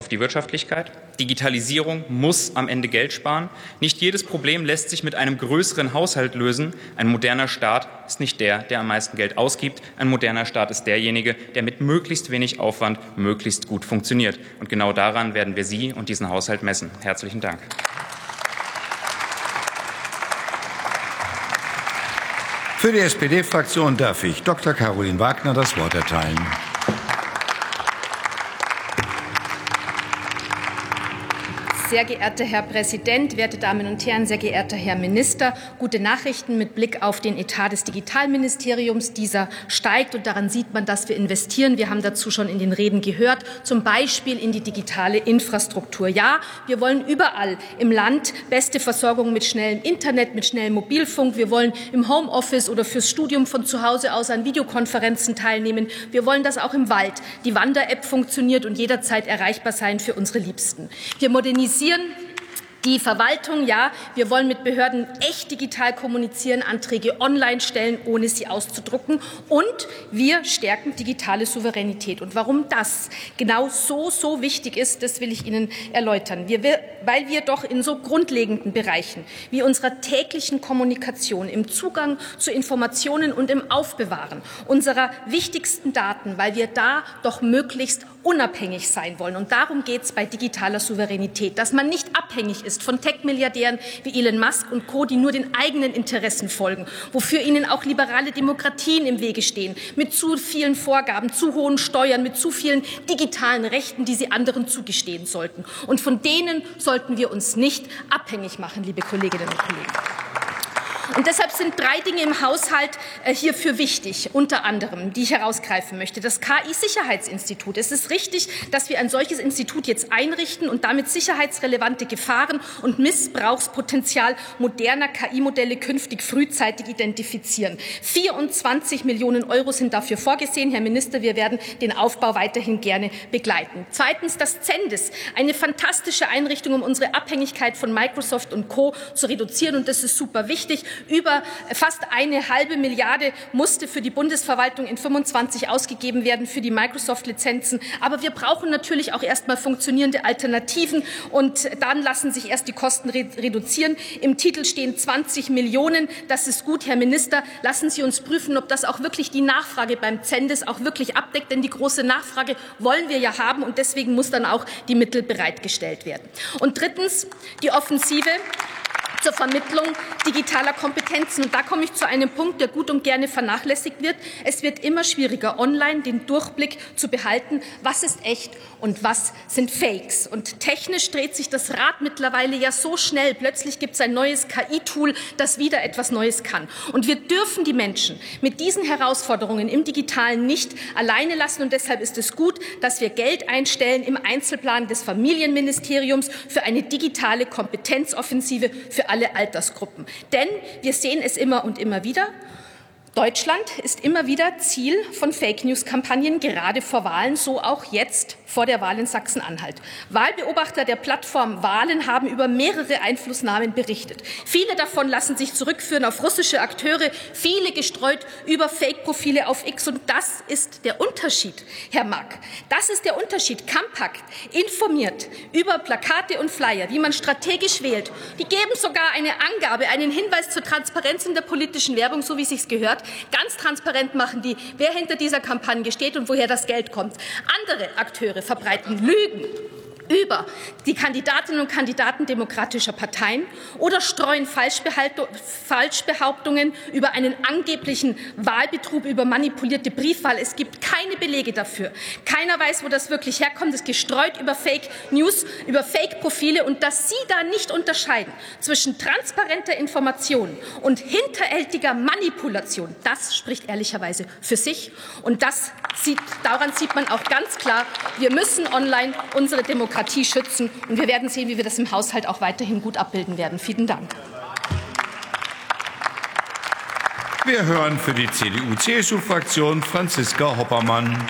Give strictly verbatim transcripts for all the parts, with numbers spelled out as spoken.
auf die Wirtschaftlichkeit. Digitalisierung muss am Ende Geld sparen. Nicht jedes Problem lässt sich mit einem größeren Haushalt lösen. Ein moderner Staat ist nicht der, der am meisten Geld ausgibt. Ein moderner Staat ist derjenige, der mit möglichst wenig Aufwand möglichst gut funktioniert. Und genau daran werden wir Sie und diesen Haushalt messen. Herzlichen Dank. Für die S P D-Fraktion darf ich Doktor Caroline Wagner das Wort erteilen. Sehr geehrter Herr Präsident, werte Damen und Herren, sehr geehrter Herr Minister, gute Nachrichten mit Blick auf den Etat des Digitalministeriums. Dieser steigt und daran sieht man, dass wir investieren. Wir haben dazu schon in den Reden gehört, zum Beispiel in die digitale Infrastruktur. Ja, wir wollen überall im Land beste Versorgung mit schnellem Internet, mit schnellem Mobilfunk. Wir wollen im Homeoffice oder fürs Studium von zu Hause aus an Videokonferenzen teilnehmen. Wir wollen, dass auch im Wald die Wander-App funktioniert und jederzeit erreichbar sein für unsere Liebsten. Wir modernisieren die Verwaltung, ja, wir wollen mit Behörden echt digital kommunizieren, Anträge online stellen, ohne sie auszudrucken. Und wir stärken digitale Souveränität. Und warum das genau so, so wichtig ist, das will ich Ihnen erläutern. Wir, weil wir doch in so grundlegenden Bereichen wie unserer täglichen Kommunikation, im Zugang zu Informationen und im Aufbewahren unserer wichtigsten Daten, weil wir da doch möglichst unabhängig sein wollen. Und darum geht es bei digitaler Souveränität, dass man nicht abhängig ist von Tech-Milliardären wie Elon Musk und Co., die nur den eigenen Interessen folgen, wofür ihnen auch liberale Demokratien im Wege stehen, mit zu vielen Vorgaben, zu hohen Steuern, mit zu vielen digitalen Rechten, die sie anderen zugestehen sollten. Und von denen sollten wir uns nicht abhängig machen, liebe Kolleginnen und Kollegen. Und deshalb sind drei Dinge im Haushalt äh, hierfür wichtig, unter anderem, die ich herausgreifen möchte. Das K I-Sicherheitsinstitut. Es ist richtig, dass wir ein solches Institut jetzt einrichten und damit sicherheitsrelevante Gefahren und Missbrauchspotenzial moderner K I-Modelle künftig frühzeitig identifizieren. vierundzwanzig Millionen Euro sind dafür vorgesehen. Herr Minister, wir werden den Aufbau weiterhin gerne begleiten. Zweitens das Zendes, eine fantastische Einrichtung, um unsere Abhängigkeit von Microsoft und Co. zu reduzieren. Und das ist super wichtig. Über fast eine halbe Milliarde musste für die Bundesverwaltung in fünfundzwanzig ausgegeben werden für die Microsoft-Lizenzen. Aber wir brauchen natürlich auch erst mal funktionierende Alternativen. Und dann lassen sich erst die Kosten re reduzieren. Im Titel stehen zwanzig Millionen. Das ist gut, Herr Minister. Lassen Sie uns prüfen, ob das auch wirklich die Nachfrage beim Zendes auch wirklich abdeckt. Denn die große Nachfrage wollen wir ja haben. Und deswegen muss dann auch die Mittel bereitgestellt werden. Und drittens die Offensive zur Vermittlung digitaler Kompetenzen. Und da komme ich zu einem Punkt, der gut und gerne vernachlässigt wird. Es wird immer schwieriger, online den Durchblick zu behalten, was ist echt und was sind Fakes. Und technisch dreht sich das Rad mittlerweile ja so schnell. Plötzlich gibt es ein neues K I-Tool, das wieder etwas Neues kann. Und wir dürfen die Menschen mit diesen Herausforderungen im Digitalen nicht alleine lassen. Und deshalb ist es gut, dass wir Geld einstellen im Einzelplan des Familienministeriums für eine digitale Kompetenzoffensive für alle Altersgruppen. Denn wir sehen es immer und immer wieder. Deutschland ist immer wieder Ziel von Fake-News-Kampagnen, gerade vor Wahlen, so auch jetzt vor der Wahl in Sachsen-Anhalt. Wahlbeobachter der Plattform Wahlen haben über mehrere Einflussnahmen berichtet. Viele davon lassen sich zurückführen auf russische Akteure, viele gestreut über Fake-Profile auf X. Und das ist der Unterschied, Herr Mack. Das ist der Unterschied. Kampakt informiert über Plakate und Flyer, wie man strategisch wählt. Die geben sogar eine Angabe, einen Hinweis zur Transparenz in der politischen Werbung, so wie es sich gehört. Ganz transparent machen die, wer hinter dieser Kampagne steht und woher das Geld kommt. Andere Akteure verbreiten Lügen über die Kandidatinnen und Kandidaten demokratischer Parteien oder streuen Falschbehauptungen über einen angeblichen Wahlbetrug, über manipulierte Briefwahl. Es gibt keine Belege dafür. Keiner weiß, wo das wirklich herkommt. Es ist gestreut über Fake News, über Fake-Profile. Und dass Sie da nicht unterscheiden zwischen transparenter Information und hinterhältiger Manipulation, das spricht ehrlicherweise für sich. Und das sieht, daran sieht man auch ganz klar, wir müssen online unsere Demokratie schützen. Und wir werden sehen, wie wir das im Haushalt auch weiterhin gut abbilden werden. Vielen Dank. Wir hören für die C D U C S U-Fraktion Franziska Hoppermann.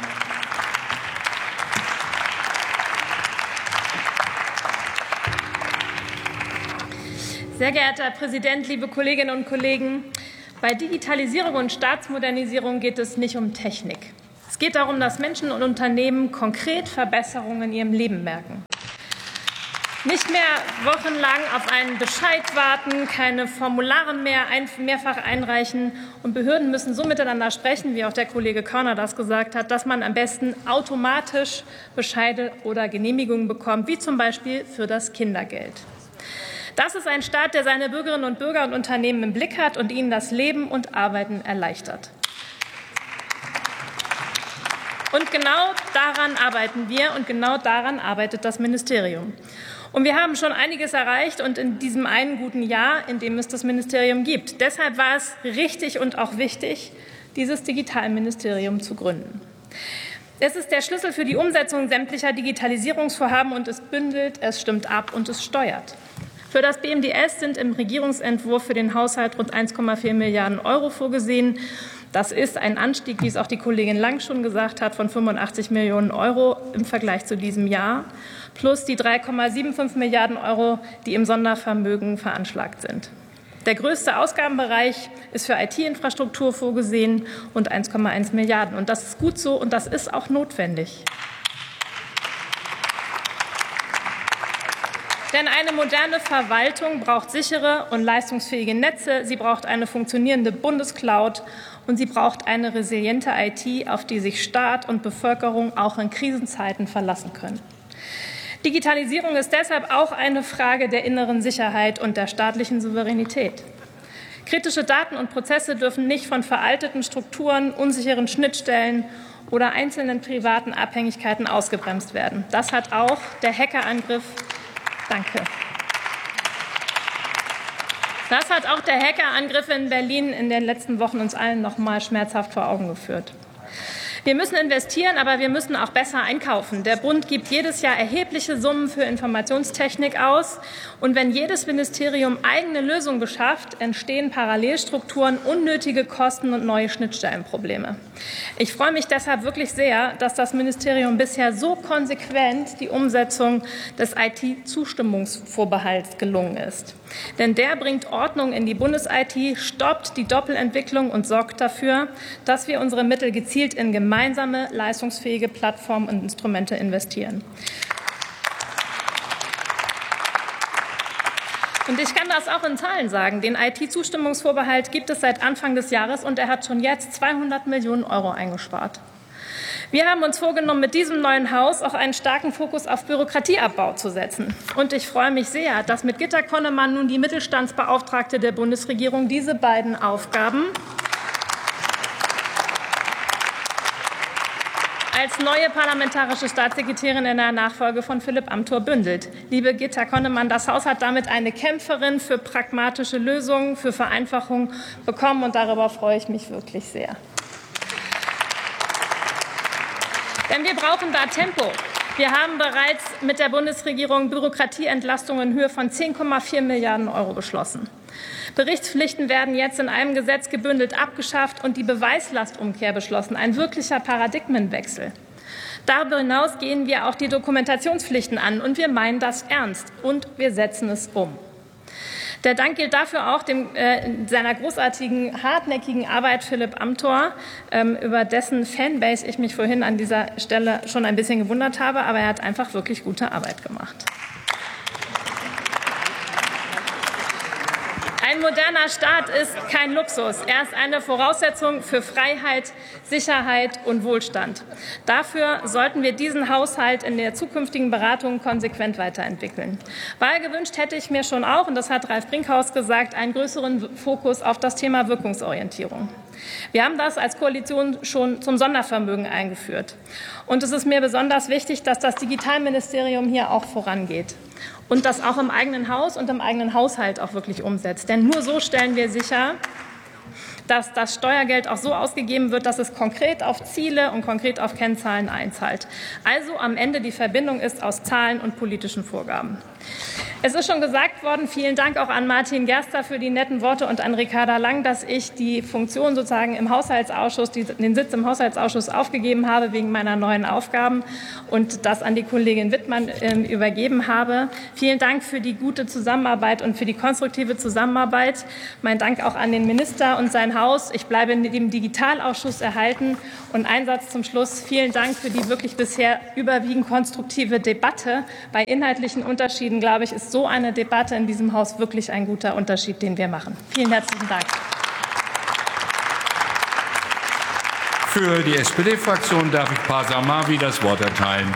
Sehr geehrter Herr Präsident, liebe Kolleginnen und Kollegen! Bei Digitalisierung und Staatsmodernisierung geht es nicht um Technik. Es Es geht darum, dass Menschen und Unternehmen konkret Verbesserungen in ihrem Leben merken. Nicht mehr wochenlang auf einen Bescheid warten, keine Formulare mehr ein, mehrfach einreichen. Und Behörden müssen so miteinander sprechen, wie auch der Kollege Körner das gesagt hat, dass man am besten automatisch Bescheide oder Genehmigungen bekommt, wie zum Beispiel für das Kindergeld. Das ist ein Staat, der seine Bürgerinnen und Bürger und Unternehmen im Blick hat und ihnen das Leben und Arbeiten erleichtert. Und genau daran arbeiten wir und genau daran arbeitet das Ministerium. Und wir haben schon einiges erreicht und in diesem einen guten Jahr, in dem es das Ministerium gibt. Deshalb war es richtig und auch wichtig, dieses Digitalministerium zu gründen. Es ist der Schlüssel für die Umsetzung sämtlicher Digitalisierungsvorhaben und es bündelt, es stimmt ab und es steuert. Für das B M D S sind im Regierungsentwurf für den Haushalt rund eins Komma vier Milliarden Euro vorgesehen. Das ist ein Anstieg, wie es auch die Kollegin Lang schon gesagt hat, von fünfundachtzig Millionen Euro im Vergleich zu diesem Jahr, plus die drei Komma fünfundsiebzig Milliarden Euro, die im Sondervermögen veranschlagt sind. Der größte Ausgabenbereich ist für I T-Infrastruktur vorgesehen und eins Komma eins Milliarden. Und das ist gut so und das ist auch notwendig. Denn eine moderne Verwaltung braucht sichere und leistungsfähige Netze, sie braucht eine funktionierende Bundescloud und sie braucht eine resiliente I T, auf die sich Staat und Bevölkerung auch in Krisenzeiten verlassen können. Digitalisierung ist deshalb auch eine Frage der inneren Sicherheit und der staatlichen Souveränität. Kritische Daten und Prozesse dürfen nicht von veralteten Strukturen, unsicheren Schnittstellen oder einzelnen privaten Abhängigkeiten ausgebremst werden. Das hat auch der Hackerangriff Danke. Das hat auch der Hackerangriff in Berlin in den letzten Wochen uns allen noch mal schmerzhaft vor Augen geführt. Wir müssen investieren, aber wir müssen auch besser einkaufen. Der Bund gibt jedes Jahr erhebliche Summen für Informationstechnik aus. Und wenn jedes Ministerium eigene Lösungen beschafft, entstehen Parallelstrukturen, unnötige Kosten und neue Schnittstellenprobleme. Ich freue mich deshalb wirklich sehr, dass das Ministerium bisher so konsequent die Umsetzung des I T-Zustimmungsvorbehalts gelungen ist. Denn der bringt Ordnung in die Bundes-I T, stoppt die Doppelentwicklung und sorgt dafür, dass wir unsere Mittel gezielt in gemeinsame, leistungsfähige Plattformen und Instrumente investieren. Und ich kann das auch in Zahlen sagen. Den I T-Zustimmungsvorbehalt gibt es seit Anfang des Jahres und er hat schon jetzt zweihundert Millionen Euro eingespart. Wir haben uns vorgenommen, mit diesem neuen Haus auch einen starken Fokus auf Bürokratieabbau zu setzen. Und ich freue mich sehr, dass mit Gitta Connemann nun die Mittelstandsbeauftragte der Bundesregierung diese beiden Aufgaben als neue parlamentarische Staatssekretärin in der Nachfolge von Philipp Amthor bündelt. Liebe Gitta Connemann, das Haus hat damit eine Kämpferin für pragmatische Lösungen, für Vereinfachung bekommen und darüber freue ich mich wirklich sehr. Denn wir brauchen da Tempo. Wir haben bereits mit der Bundesregierung Bürokratieentlastungen in Höhe von zehn Komma vier Milliarden Euro beschlossen. Berichtspflichten werden jetzt in einem Gesetz gebündelt abgeschafft und die Beweislastumkehr beschlossen, ein wirklicher Paradigmenwechsel. Darüber hinaus gehen wir auch die Dokumentationspflichten an und wir meinen das ernst und wir setzen es um. Der Dank gilt dafür auch dem, äh, seiner großartigen, hartnäckigen Arbeit Philipp Amthor, ähm, über dessen Fanbase ich mich vorhin an dieser Stelle schon ein bisschen gewundert habe, aber er hat einfach wirklich gute Arbeit gemacht. Ein moderner Staat ist kein Luxus. Er ist eine Voraussetzung für Freiheit, Sicherheit und Wohlstand. Dafür sollten wir diesen Haushalt in der zukünftigen Beratung konsequent weiterentwickeln. Weil gewünscht hätte ich mir schon auch, und das hat Ralf Brinkhaus gesagt, einen größeren Fokus auf das Thema Wirkungsorientierung. Wir haben das als Koalition schon zum Sondervermögen eingeführt. Und es ist mir besonders wichtig, dass das Digitalministerium hier auch vorangeht und das auch im eigenen Haus und im eigenen Haushalt auch wirklich umsetzt. Denn nur so stellen wir sicher, dass das Steuergeld auch so ausgegeben wird, dass es konkret auf Ziele und konkret auf Kennzahlen einzahlt. Also am Ende die Verbindung ist aus Zahlen und politischen Vorgaben. Es ist schon gesagt worden, vielen Dank auch an Martin Gerster für die netten Worte und an Ricarda Lang, dass ich die Funktion sozusagen im Haushaltsausschuss, den Sitz im Haushaltsausschuss aufgegeben habe wegen meiner neuen Aufgaben und das an die Kollegin Wittmann äh, übergeben habe. Vielen Dank für die gute Zusammenarbeit und für die konstruktive Zusammenarbeit. Mein Dank auch an den Minister und und sein Haus. Ich bleibe in dem Digitalausschuss erhalten. Und ein Satz zum Schluss. Vielen Dank für die wirklich bisher überwiegend konstruktive Debatte. Bei inhaltlichen Unterschieden, glaube ich, ist so eine Debatte in diesem Haus wirklich ein guter Unterschied, den wir machen. Vielen herzlichen Dank. Für die S P D-Fraktion darf ich Pasa Marvi das Wort erteilen.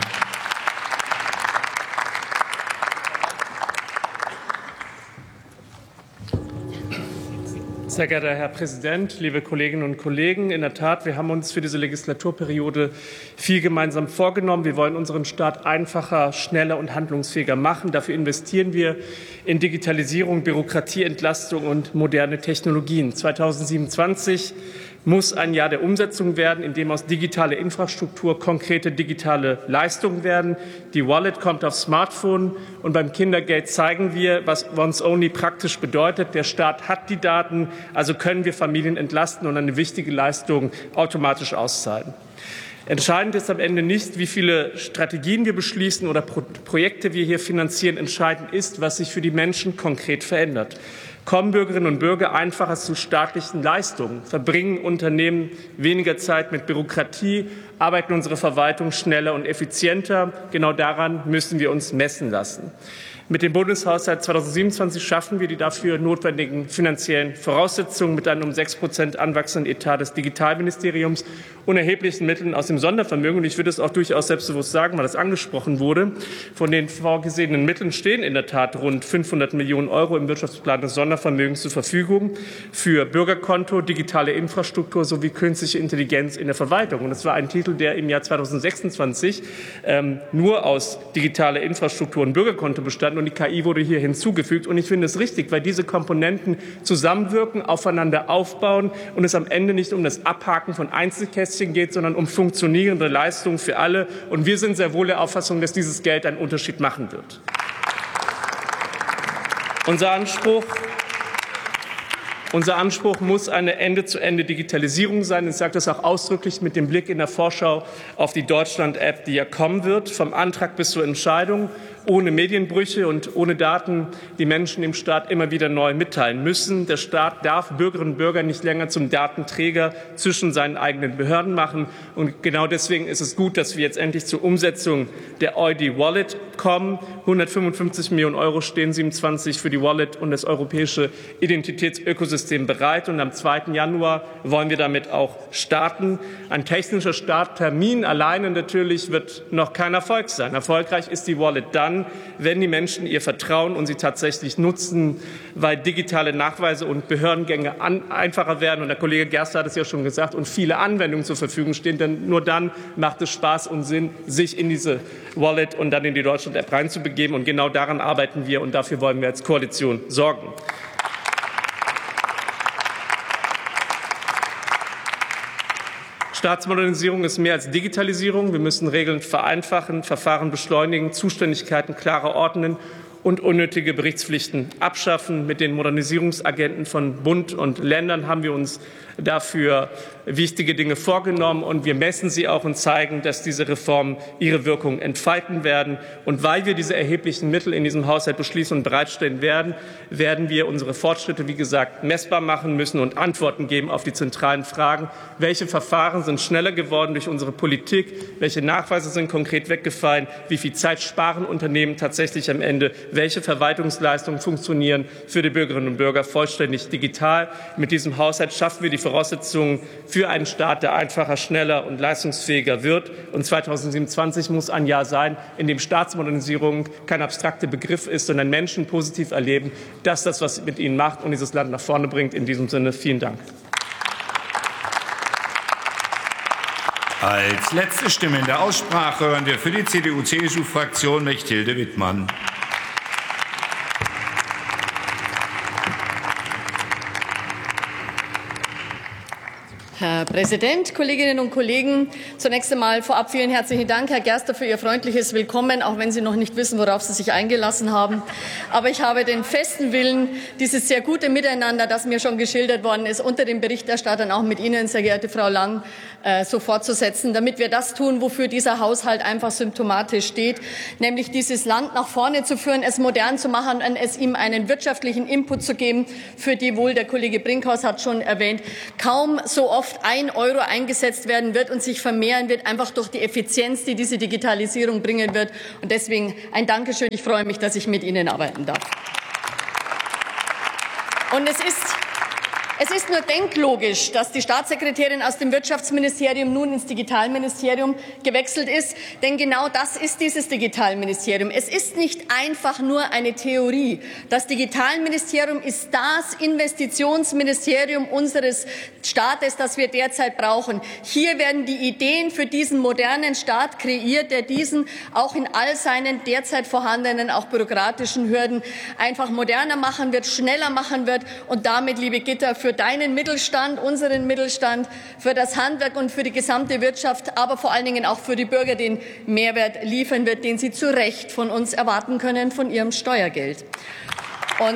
Sehr geehrter Herr Präsident, liebe Kolleginnen und Kollegen! In der Tat, wir haben uns für diese Legislaturperiode viel gemeinsam vorgenommen. Wir wollen unseren Staat einfacher, schneller und handlungsfähiger machen. Dafür investieren wir in Digitalisierung, Bürokratieentlastung und moderne Technologien. zweitausendsiebenundzwanzig muss ein Jahr der Umsetzung werden, in dem aus digitaler Infrastruktur konkrete digitale Leistungen werden. Die Wallet kommt aufs Smartphone, und beim Kindergeld zeigen wir, was Once-Only praktisch bedeutet. Der Staat hat die Daten, also können wir Familien entlasten und eine wichtige Leistung automatisch auszahlen. Entscheidend ist am Ende nicht, wie viele Strategien wir beschließen oder Pro- Projekte wir hier finanzieren. Entscheidend ist, was sich für die Menschen konkret verändert. Kommen Bürgerinnen und Bürger einfacher zu staatlichen Leistungen, verbringen Unternehmen weniger Zeit mit Bürokratie, arbeiten unsere Verwaltung schneller und effizienter. Genau daran müssen wir uns messen lassen. Mit dem Bundeshaushalt zweitausendsiebenundzwanzig schaffen wir die dafür notwendigen finanziellen Voraussetzungen mit einem um sechs Prozent anwachsenden Etat des Digitalministeriums und erheblichen Mitteln aus dem Sondervermögen. Und ich würde es auch durchaus selbstbewusst sagen, weil das angesprochen wurde. Von den vorgesehenen Mitteln stehen in der Tat rund fünfhundert Millionen Euro im Wirtschaftsplan des Sondervermögens zur Verfügung für Bürgerkonto, digitale Infrastruktur sowie künstliche Intelligenz in der Verwaltung. Und es war ein Titel, der im Jahr zweitausendsechsundzwanzig ähm, nur aus digitaler Infrastruktur und Bürgerkonto bestand. Und die K I wurde hier hinzugefügt. Und ich finde es richtig, weil diese Komponenten zusammenwirken, aufeinander aufbauen und es am Ende nicht um das Abhaken von Einzelkästchen geht, sondern um funktionierende Leistungen für alle. Und wir sind sehr wohl der Auffassung, dass dieses Geld einen Unterschied machen wird. Unser Anspruch Unser Anspruch muss eine Ende-zu-Ende-Digitalisierung sein. Ich sage das auch ausdrücklich mit dem Blick in der Vorschau auf die Deutschland-App, die ja kommen wird, vom Antrag bis zur Entscheidung, ohne Medienbrüche und ohne Daten, die Menschen dem Staat immer wieder neu mitteilen müssen. Der Staat darf Bürgerinnen und Bürger nicht länger zum Datenträger zwischen seinen eigenen Behörden machen. Und genau deswegen ist es gut, dass wir jetzt endlich zur Umsetzung der E U I D Wallet kommen. hundertfünfundfünfzig Millionen Euro stehen siebenundzwanzig für die Wallet und das europäische Identitätsökosystem bereit. Und am zweiten Januar wollen wir damit auch starten. Ein technischer Starttermin alleine natürlich wird noch kein Erfolg sein. Erfolgreich ist die Wallet dann, wenn die Menschen ihr vertrauen und sie tatsächlich nutzen, weil digitale Nachweise und Behördengänge an, einfacher werden. Und der Kollege Gerster hat es ja schon gesagt, und viele Anwendungen zur Verfügung stehen. Denn nur dann macht es Spaß und Sinn, sich in diese Wallet und dann in die Deutschland-App reinzubegeben. Und genau daran arbeiten wir, und dafür wollen wir als Koalition sorgen. Staatsmodernisierung ist mehr als Digitalisierung. Wir müssen Regeln vereinfachen, Verfahren beschleunigen, Zuständigkeiten klarer ordnen und unnötige Berichtspflichten abschaffen. Mit den Modernisierungsagenten von Bund und Ländern haben wir uns dafür wichtige Dinge vorgenommen, und wir messen sie auch und zeigen, dass diese Reformen ihre Wirkung entfalten werden. Und weil wir diese erheblichen Mittel in diesem Haushalt beschließen und bereitstellen werden, werden wir unsere Fortschritte, wie gesagt, messbar machen müssen und Antworten geben auf die zentralen Fragen. Welche Verfahren sind schneller geworden durch unsere Politik? Welche Nachweise sind konkret weggefallen? Wie viel Zeit sparen Unternehmen tatsächlich am Ende? Welche Verwaltungsleistungen funktionieren für die Bürgerinnen und Bürger vollständig digital? Mit diesem Haushalt schaffen wir die Voraussetzungen für einen Staat, der einfacher, schneller und leistungsfähiger wird. Und zweitausendsiebenundzwanzig muss ein Jahr sein, in dem Staatsmodernisierung kein abstrakter Begriff ist, sondern Menschen positiv erleben, dass das was mit ihnen macht und dieses Land nach vorne bringt. In diesem Sinne vielen Dank. Als letzte Stimme in der Aussprache hören wir für die C D U C S U-Fraktion Mechthilde Wittmann. Herr Präsident, Kolleginnen und Kollegen! Zunächst einmal vorab vielen herzlichen Dank, Herr Gerster, für Ihr freundliches Willkommen, auch wenn Sie noch nicht wissen, worauf Sie sich eingelassen haben. Aber ich habe den festen Willen, dieses sehr gute Miteinander, das mir schon geschildert worden ist, unter den Berichterstattern, auch mit Ihnen, sehr geehrte Frau Lang, äh, so fortzusetzen, damit wir das tun, wofür dieser Haushalt einfach symptomatisch steht, nämlich dieses Land nach vorne zu führen, es modern zu machen und es ihm einen wirtschaftlichen Input zu geben, für die wohl, der Kollege Brinkhaus hat schon erwähnt, kaum so oft ein Euro eingesetzt werden wird und sich vermehren wird, einfach durch die Effizienz, die diese Digitalisierung bringen wird. Und deswegen ein Dankeschön. Ich freue mich, dass ich mit Ihnen arbeiten darf. Und es ist Es ist nur denklogisch, dass die Staatssekretärin aus dem Wirtschaftsministerium nun ins Digitalministerium gewechselt ist. Denn genau das ist dieses Digitalministerium. Es ist nicht einfach nur eine Theorie. Das Digitalministerium ist das Investitionsministerium unseres Staates, das wir derzeit brauchen. Hier werden die Ideen für diesen modernen Staat kreiert, der diesen auch in all seinen derzeit vorhandenen, auch bürokratischen Hürden einfach moderner machen wird, schneller machen wird und damit, liebe Gitta, für deinen Mittelstand, unseren Mittelstand, für das Handwerk und für die gesamte Wirtschaft, aber vor allen Dingen auch für die Bürger den Mehrwert liefern wird, den sie zu Recht von uns erwarten können, von ihrem Steuergeld. Und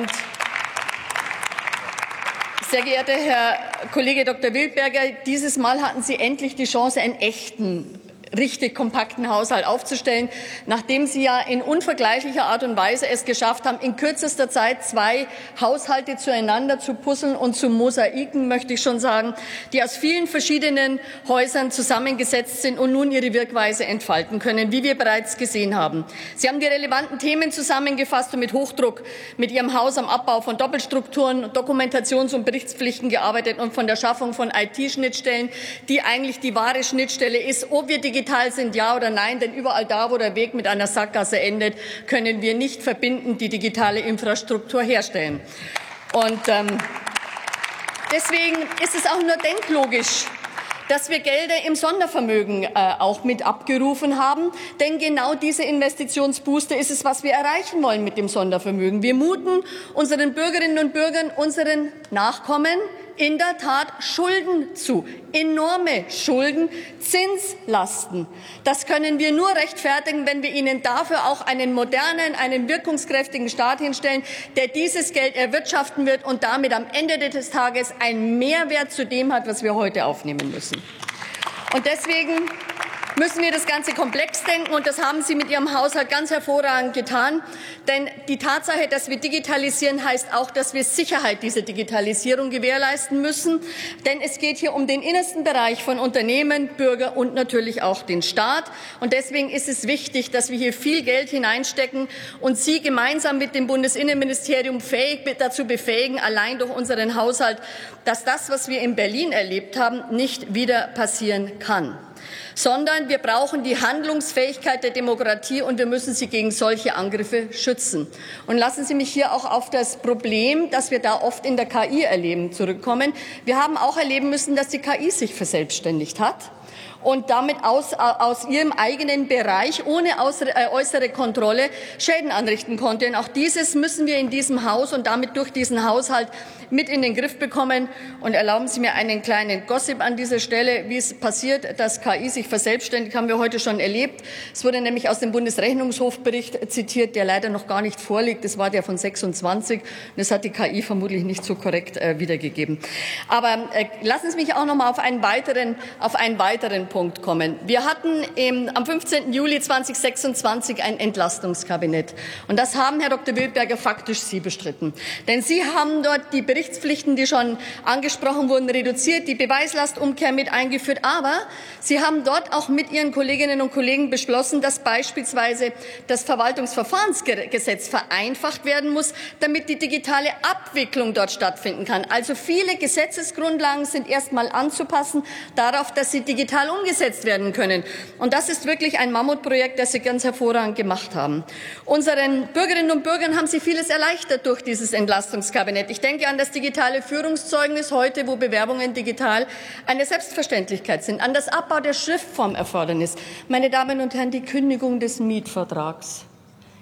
sehr geehrter Herr Kollege Doktor Wildberger, dieses Mal hatten Sie endlich die Chance, einen echten, richtig kompakten Haushalt aufzustellen, nachdem Sie ja in unvergleichlicher Art und Weise es geschafft haben, in kürzester Zeit zwei Haushalte zueinander zu puzzeln und zu mosaiken, möchte ich schon sagen, die aus vielen verschiedenen Häusern zusammengesetzt sind und nun ihre Wirkweise entfalten können, wie wir bereits gesehen haben. Sie haben die relevanten Themen zusammengefasst und mit Hochdruck mit Ihrem Haus am Abbau von Doppelstrukturen, Dokumentations- und Berichtspflichten gearbeitet und von der Schaffung von I T-Schnittstellen, die eigentlich die wahre Schnittstelle ist, ob wir digital sind, ja oder nein, denn überall da, wo der Weg mit einer Sackgasse endet, können wir nicht verbindend die digitale Infrastruktur herstellen. Und ähm, deswegen ist es auch nur denklogisch, dass wir Gelder im Sondervermögen äh, auch mit abgerufen haben. Denn genau diese Investitionsbooster ist es, was wir erreichen wollen mit dem Sondervermögen. Wir muten unseren Bürgerinnen und Bürgern, unseren Nachkommen in der Tat Schulden zu, enorme Schulden, Zinslasten. Das können wir nur rechtfertigen, wenn wir ihnen dafür auch einen modernen, einen wirkungskräftigen Staat hinstellen, der dieses Geld erwirtschaften wird und damit am Ende des Tages einen Mehrwert zu dem hat, was wir heute aufnehmen müssen. Und deswegen müssen wir das Ganze komplex denken, und das haben Sie mit Ihrem Haushalt ganz hervorragend getan. Denn die Tatsache, dass wir digitalisieren, heißt auch, dass wir Sicherheit dieser Digitalisierung gewährleisten müssen. Denn es geht hier um den innersten Bereich von Unternehmen, Bürger und natürlich auch den Staat. Und deswegen ist es wichtig, dass wir hier viel Geld hineinstecken und Sie gemeinsam mit dem Bundesinnenministerium fähig, dazu befähigen, allein durch unseren Haushalt, dass das, was wir in Berlin erlebt haben, nicht wieder passieren kann. Sondern wir brauchen die Handlungsfähigkeit der Demokratie, und wir müssen sie gegen solche Angriffe schützen. Und lassen Sie mich hier auch auf das Problem, das wir da oft in der K I erleben, zurückkommen. Wir haben auch erleben müssen, dass die K I sich verselbstständigt hat und damit aus, aus ihrem eigenen Bereich ohne äußere Kontrolle Schäden anrichten konnte. Und auch dieses müssen wir in diesem Haus und damit durch diesen Haushalt mit in den Griff bekommen. Und erlauben Sie mir einen kleinen Gossip an dieser Stelle. Wie es passiert, dass K I sich verselbstständigt, haben wir heute schon erlebt. Es wurde nämlich aus dem Bundesrechnungshofbericht zitiert, der leider noch gar nicht vorliegt. Das war der von sechsundzwanzig. Und das hat die K I vermutlich nicht so korrekt äh, wiedergegeben. Aber äh, lassen Sie mich auch noch mal auf einen weiteren, auf einen weiteren Punkt kommen. Wir hatten im, am fünfzehnten Juli zweitausendsechsundzwanzig ein Entlastungskabinett. Und das haben, Herr Doktor Wildberger, faktisch Sie bestritten. Denn Sie haben dort die Berichtspflichten, die schon angesprochen wurden, reduziert, die Beweislastumkehr mit eingeführt. Aber Sie haben dort auch mit Ihren Kolleginnen und Kollegen beschlossen, dass beispielsweise das Verwaltungsverfahrensgesetz vereinfacht werden muss, damit die digitale Abwicklung dort stattfinden kann. Also viele Gesetzesgrundlagen sind erst mal anzupassen darauf, dass sie digital umgesetzt werden können. Und das ist wirklich ein Mammutprojekt, das Sie ganz hervorragend gemacht haben. Unseren Bürgerinnen und Bürgern haben Sie vieles erleichtert durch dieses Entlastungskabinett. Ich denke an das digitale Führungszeugnis heute, wo Bewerbungen digital eine Selbstverständlichkeit sind, an das Abbau der Schriftformerfordernis. Meine Damen und Herren, die Kündigung des Mietvertrags.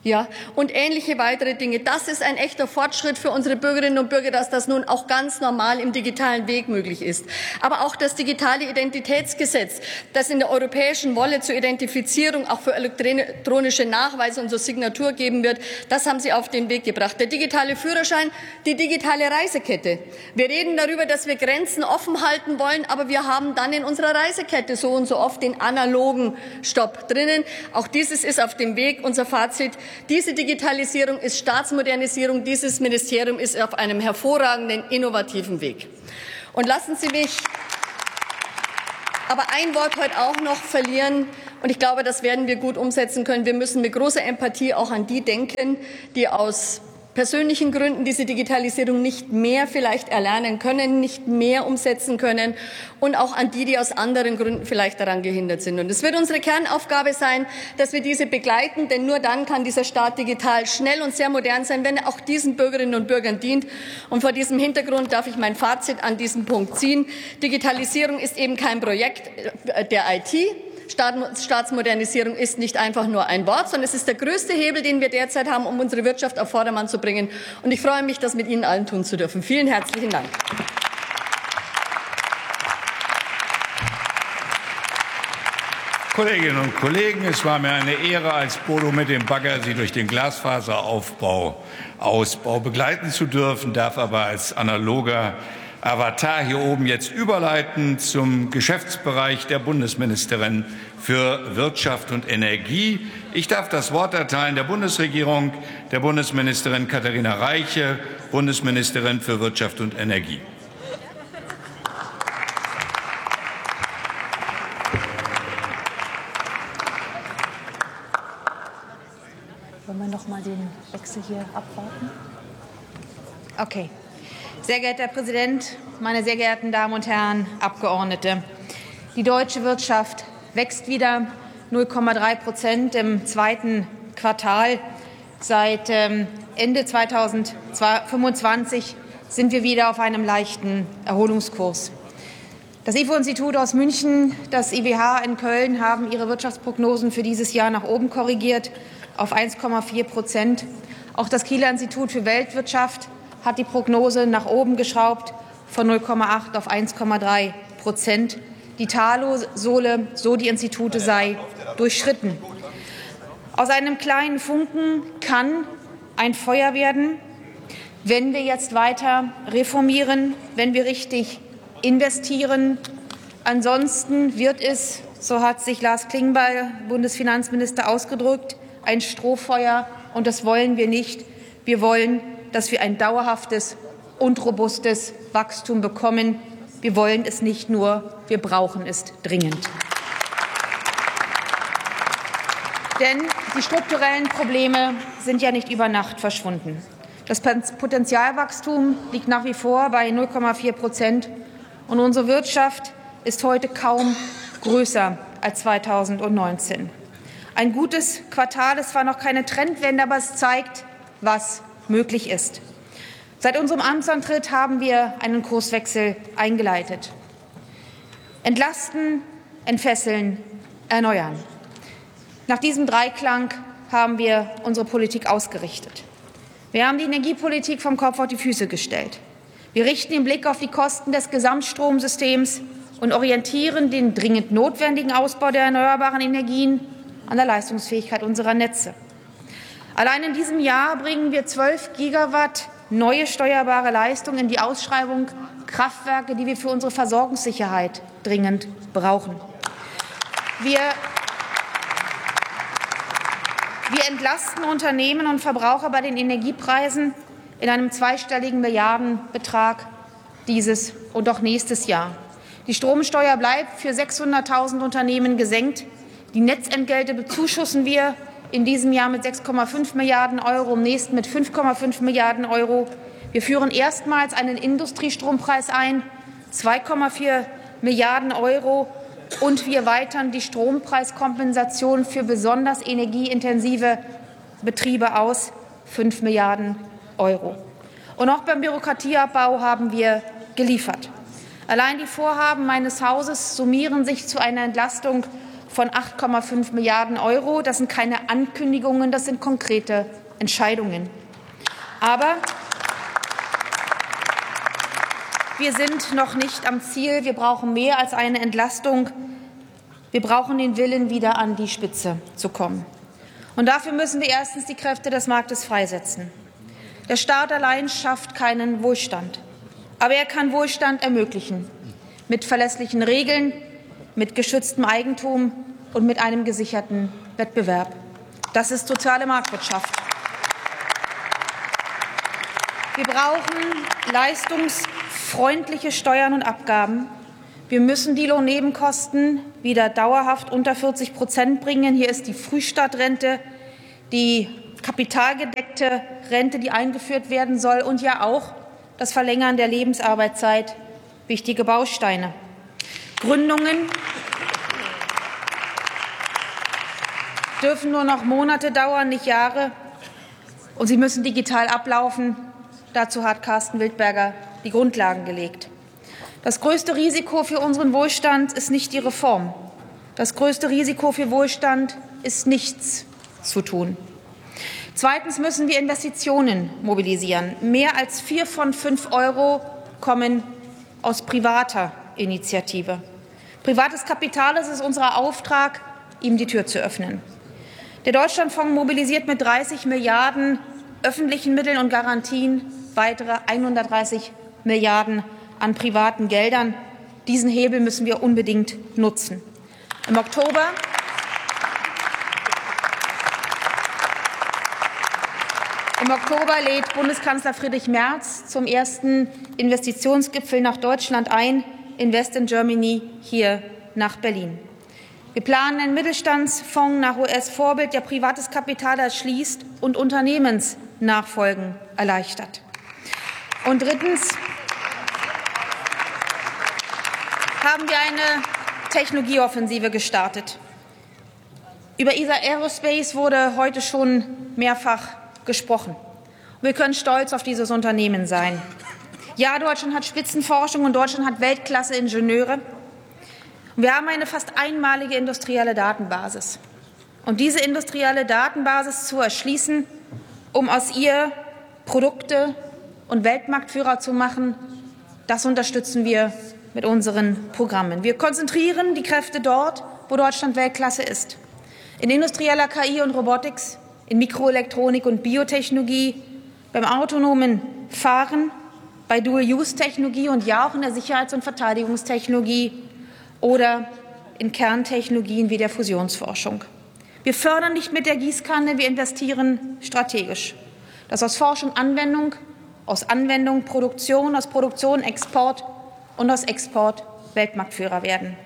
Ja, und ähnliche weitere Dinge. Das ist ein echter Fortschritt für unsere Bürgerinnen und Bürger, dass das nun auch ganz normal im digitalen Weg möglich ist. Aber auch das digitale Identitätsgesetz, das in der europäischen Wolle zur Identifizierung auch für elektronische Nachweise und zur Signatur geben wird, das haben Sie auf den Weg gebracht. Der digitale Führerschein, die digitale Reisekette. Wir reden darüber, dass wir Grenzen offen halten wollen, aber wir haben dann in unserer Reisekette so und so oft den analogen Stopp drinnen. Auch dieses ist auf dem Weg. Unser Fazit: Diese Digitalisierung ist Staatsmodernisierung. Dieses Ministerium ist auf einem hervorragenden, innovativen Weg. Und lassen Sie mich aber ein Wort heute auch noch verlieren. Und ich glaube, das werden wir gut umsetzen können. Wir müssen mit großer Empathie auch an die denken, die aus persönlichen Gründen diese Digitalisierung nicht mehr vielleicht erlernen können, nicht mehr umsetzen können, und auch an die, die aus anderen Gründen vielleicht daran gehindert sind. Und es wird unsere Kernaufgabe sein, dass wir diese begleiten, denn nur dann kann dieser Staat digital schnell und sehr modern sein, wenn er auch diesen Bürgerinnen und Bürgern dient. Und vor diesem Hintergrund darf ich mein Fazit an diesem Punkt ziehen. Digitalisierung ist eben kein Projekt der I T. Staatsmodernisierung ist nicht einfach nur ein Wort, sondern es ist der größte Hebel, den wir derzeit haben, um unsere Wirtschaft auf Vordermann zu bringen. Und ich freue mich, das mit Ihnen allen tun zu dürfen. Vielen herzlichen Dank. Kolleginnen und Kollegen, es war mir eine Ehre, als Bodo mit dem Bagger Sie durch den Glasfaseraufbau, Ausbau begleiten zu dürfen, darf aber als analoger Avatar hier oben jetzt überleiten zum Geschäftsbereich der Bundesministerin für Wirtschaft und Energie. Ich darf das Wort erteilen der Bundesregierung, der Bundesministerin Katharina Reiche, Bundesministerin für Wirtschaft und Energie. Wollen wir noch mal den Wechsel hier abwarten? Okay. Sehr geehrter Herr Präsident, meine sehr geehrten Damen und Herren Abgeordnete! Die deutsche Wirtschaft wächst wieder null Komma drei Prozent im zweiten Quartal. Seit Ende zweitausendfünfundzwanzig sind wir wieder auf einem leichten Erholungskurs. Das I F O-Institut aus München, das I W H in Köln haben ihre Wirtschaftsprognosen für dieses Jahr nach oben korrigiert auf eins Komma vier Prozent. Auch das Kieler Institut für Weltwirtschaft hat die Prognose nach oben geschraubt von null Komma acht auf eins Komma drei Prozent. Die Talsohle, so die Institute, sei durchschritten. Aus einem kleinen Funken kann ein Feuer werden, wenn wir jetzt weiter reformieren, wenn wir richtig investieren. Ansonsten wird es, so hat sich Lars Klingbeil, Bundesfinanzminister, ausgedrückt, ein Strohfeuer, und das wollen wir nicht. Wir wollen, dass wir ein dauerhaftes und robustes Wachstum bekommen. Wir wollen es nicht nur, wir brauchen es dringend. Denn die strukturellen Probleme sind ja nicht über Nacht verschwunden. Das Potenzialwachstum liegt nach wie vor bei null Komma vier Prozent, und unsere Wirtschaft ist heute kaum größer als zweitausendneunzehn. Ein gutes Quartal, es war noch keine Trendwende, aber es zeigt, was möglich ist. Seit unserem Amtsantritt haben wir einen Kurswechsel eingeleitet. Entlasten, entfesseln, erneuern. Nach diesem Dreiklang haben wir unsere Politik ausgerichtet. Wir haben die Energiepolitik vom Kopf auf die Füße gestellt. Wir richten den Blick auf die Kosten des Gesamtstromsystems und orientieren den dringend notwendigen Ausbau der erneuerbaren Energien an der Leistungsfähigkeit unserer Netze. Allein in diesem Jahr bringen wir zwölf Gigawatt neue steuerbare Leistung in die Ausschreibung, Kraftwerke, die wir für unsere Versorgungssicherheit dringend brauchen. Wir, wir entlasten Unternehmen und Verbraucher bei den Energiepreisen in einem zweistelligen Milliardenbetrag dieses und auch nächstes Jahr. Die Stromsteuer bleibt für sechshunderttausend Unternehmen gesenkt. Die Netzentgelte bezuschussen wir in diesem Jahr mit sechs Komma fünf Milliarden Euro, im nächsten mit fünf Komma fünf Milliarden Euro. Wir führen erstmals einen Industriestrompreis ein, zwei Komma vier Milliarden Euro, und wir erweitern die Strompreiskompensation für besonders energieintensive Betriebe aus, fünf Milliarden Euro. Und auch beim Bürokratieabbau haben wir geliefert. Allein die Vorhaben meines Hauses summieren sich zu einer Entlastung von acht Komma fünf Milliarden Euro. Das sind keine Ankündigungen, das sind konkrete Entscheidungen. Aber wir sind noch nicht am Ziel. Wir brauchen mehr als eine Entlastung. Wir brauchen den Willen, wieder an die Spitze zu kommen. Und dafür müssen wir erstens die Kräfte des Marktes freisetzen. Der Staat allein schafft keinen Wohlstand. Aber er kann Wohlstand ermöglichen. Mit verlässlichen Regeln, mit geschütztem Eigentum und mit einem gesicherten Wettbewerb. Das ist soziale Marktwirtschaft. Wir brauchen leistungsfreundliche Steuern und Abgaben. Wir müssen die Lohnnebenkosten wieder dauerhaft unter vierzig Prozent bringen. Hier ist die Frühstadtrente, die kapitalgedeckte Rente, die eingeführt werden soll, und ja auch das Verlängern der Lebensarbeitszeit, wichtige Bausteine. Gründungen dürfen nur noch Monate dauern, nicht Jahre, und sie müssen digital ablaufen. Dazu hat Carsten Wildberger die Grundlagen gelegt. Das größte Risiko für unseren Wohlstand ist nicht die Reform. Das größte Risiko für Wohlstand ist, nichts zu tun. Zweitens müssen wir Investitionen mobilisieren. Mehr als vier von fünf Euro kommen aus privater Initiative. Privates Kapital, es ist unser Auftrag, ihm die Tür zu öffnen. Der Deutschlandfonds mobilisiert mit dreißig Milliarden öffentlichen Mitteln und Garantien weitere hundertdreißig Milliarden an privaten Geldern. Diesen Hebel müssen wir unbedingt nutzen. Im Oktober Im Oktober lädt Bundeskanzler Friedrich Merz zum ersten Investitionsgipfel nach Deutschland ein, Invest in Germany, hier nach Berlin. Wir planen einen Mittelstandsfonds nach U S-Vorbild, der privates Kapital erschließt und Unternehmensnachfolgen erleichtert. Und drittens haben wir eine Technologieoffensive gestartet. Über E S A Aerospace wurde heute schon mehrfach gesprochen. Wir können stolz auf dieses Unternehmen sein. Ja, Deutschland hat Spitzenforschung und Deutschland hat Weltklasse-Ingenieure. Wir haben eine fast einmalige industrielle Datenbasis. Und diese industrielle Datenbasis zu erschließen, um aus ihr Produkte und Weltmarktführer zu machen, das unterstützen wir mit unseren Programmen. Wir konzentrieren die Kräfte dort, wo Deutschland Weltklasse ist. In industrieller K I und Robotics, in Mikroelektronik und Biotechnologie, beim autonomen Fahren, bei Dual-Use-Technologie und ja auch in der Sicherheits- und Verteidigungstechnologie oder in Kerntechnologien wie der Fusionsforschung. Wir fördern nicht mit der Gießkanne, wir investieren strategisch. Das aus Forschung Anwendung, aus Anwendung Produktion, aus Produktion Export und aus Export Weltmarktführer werden.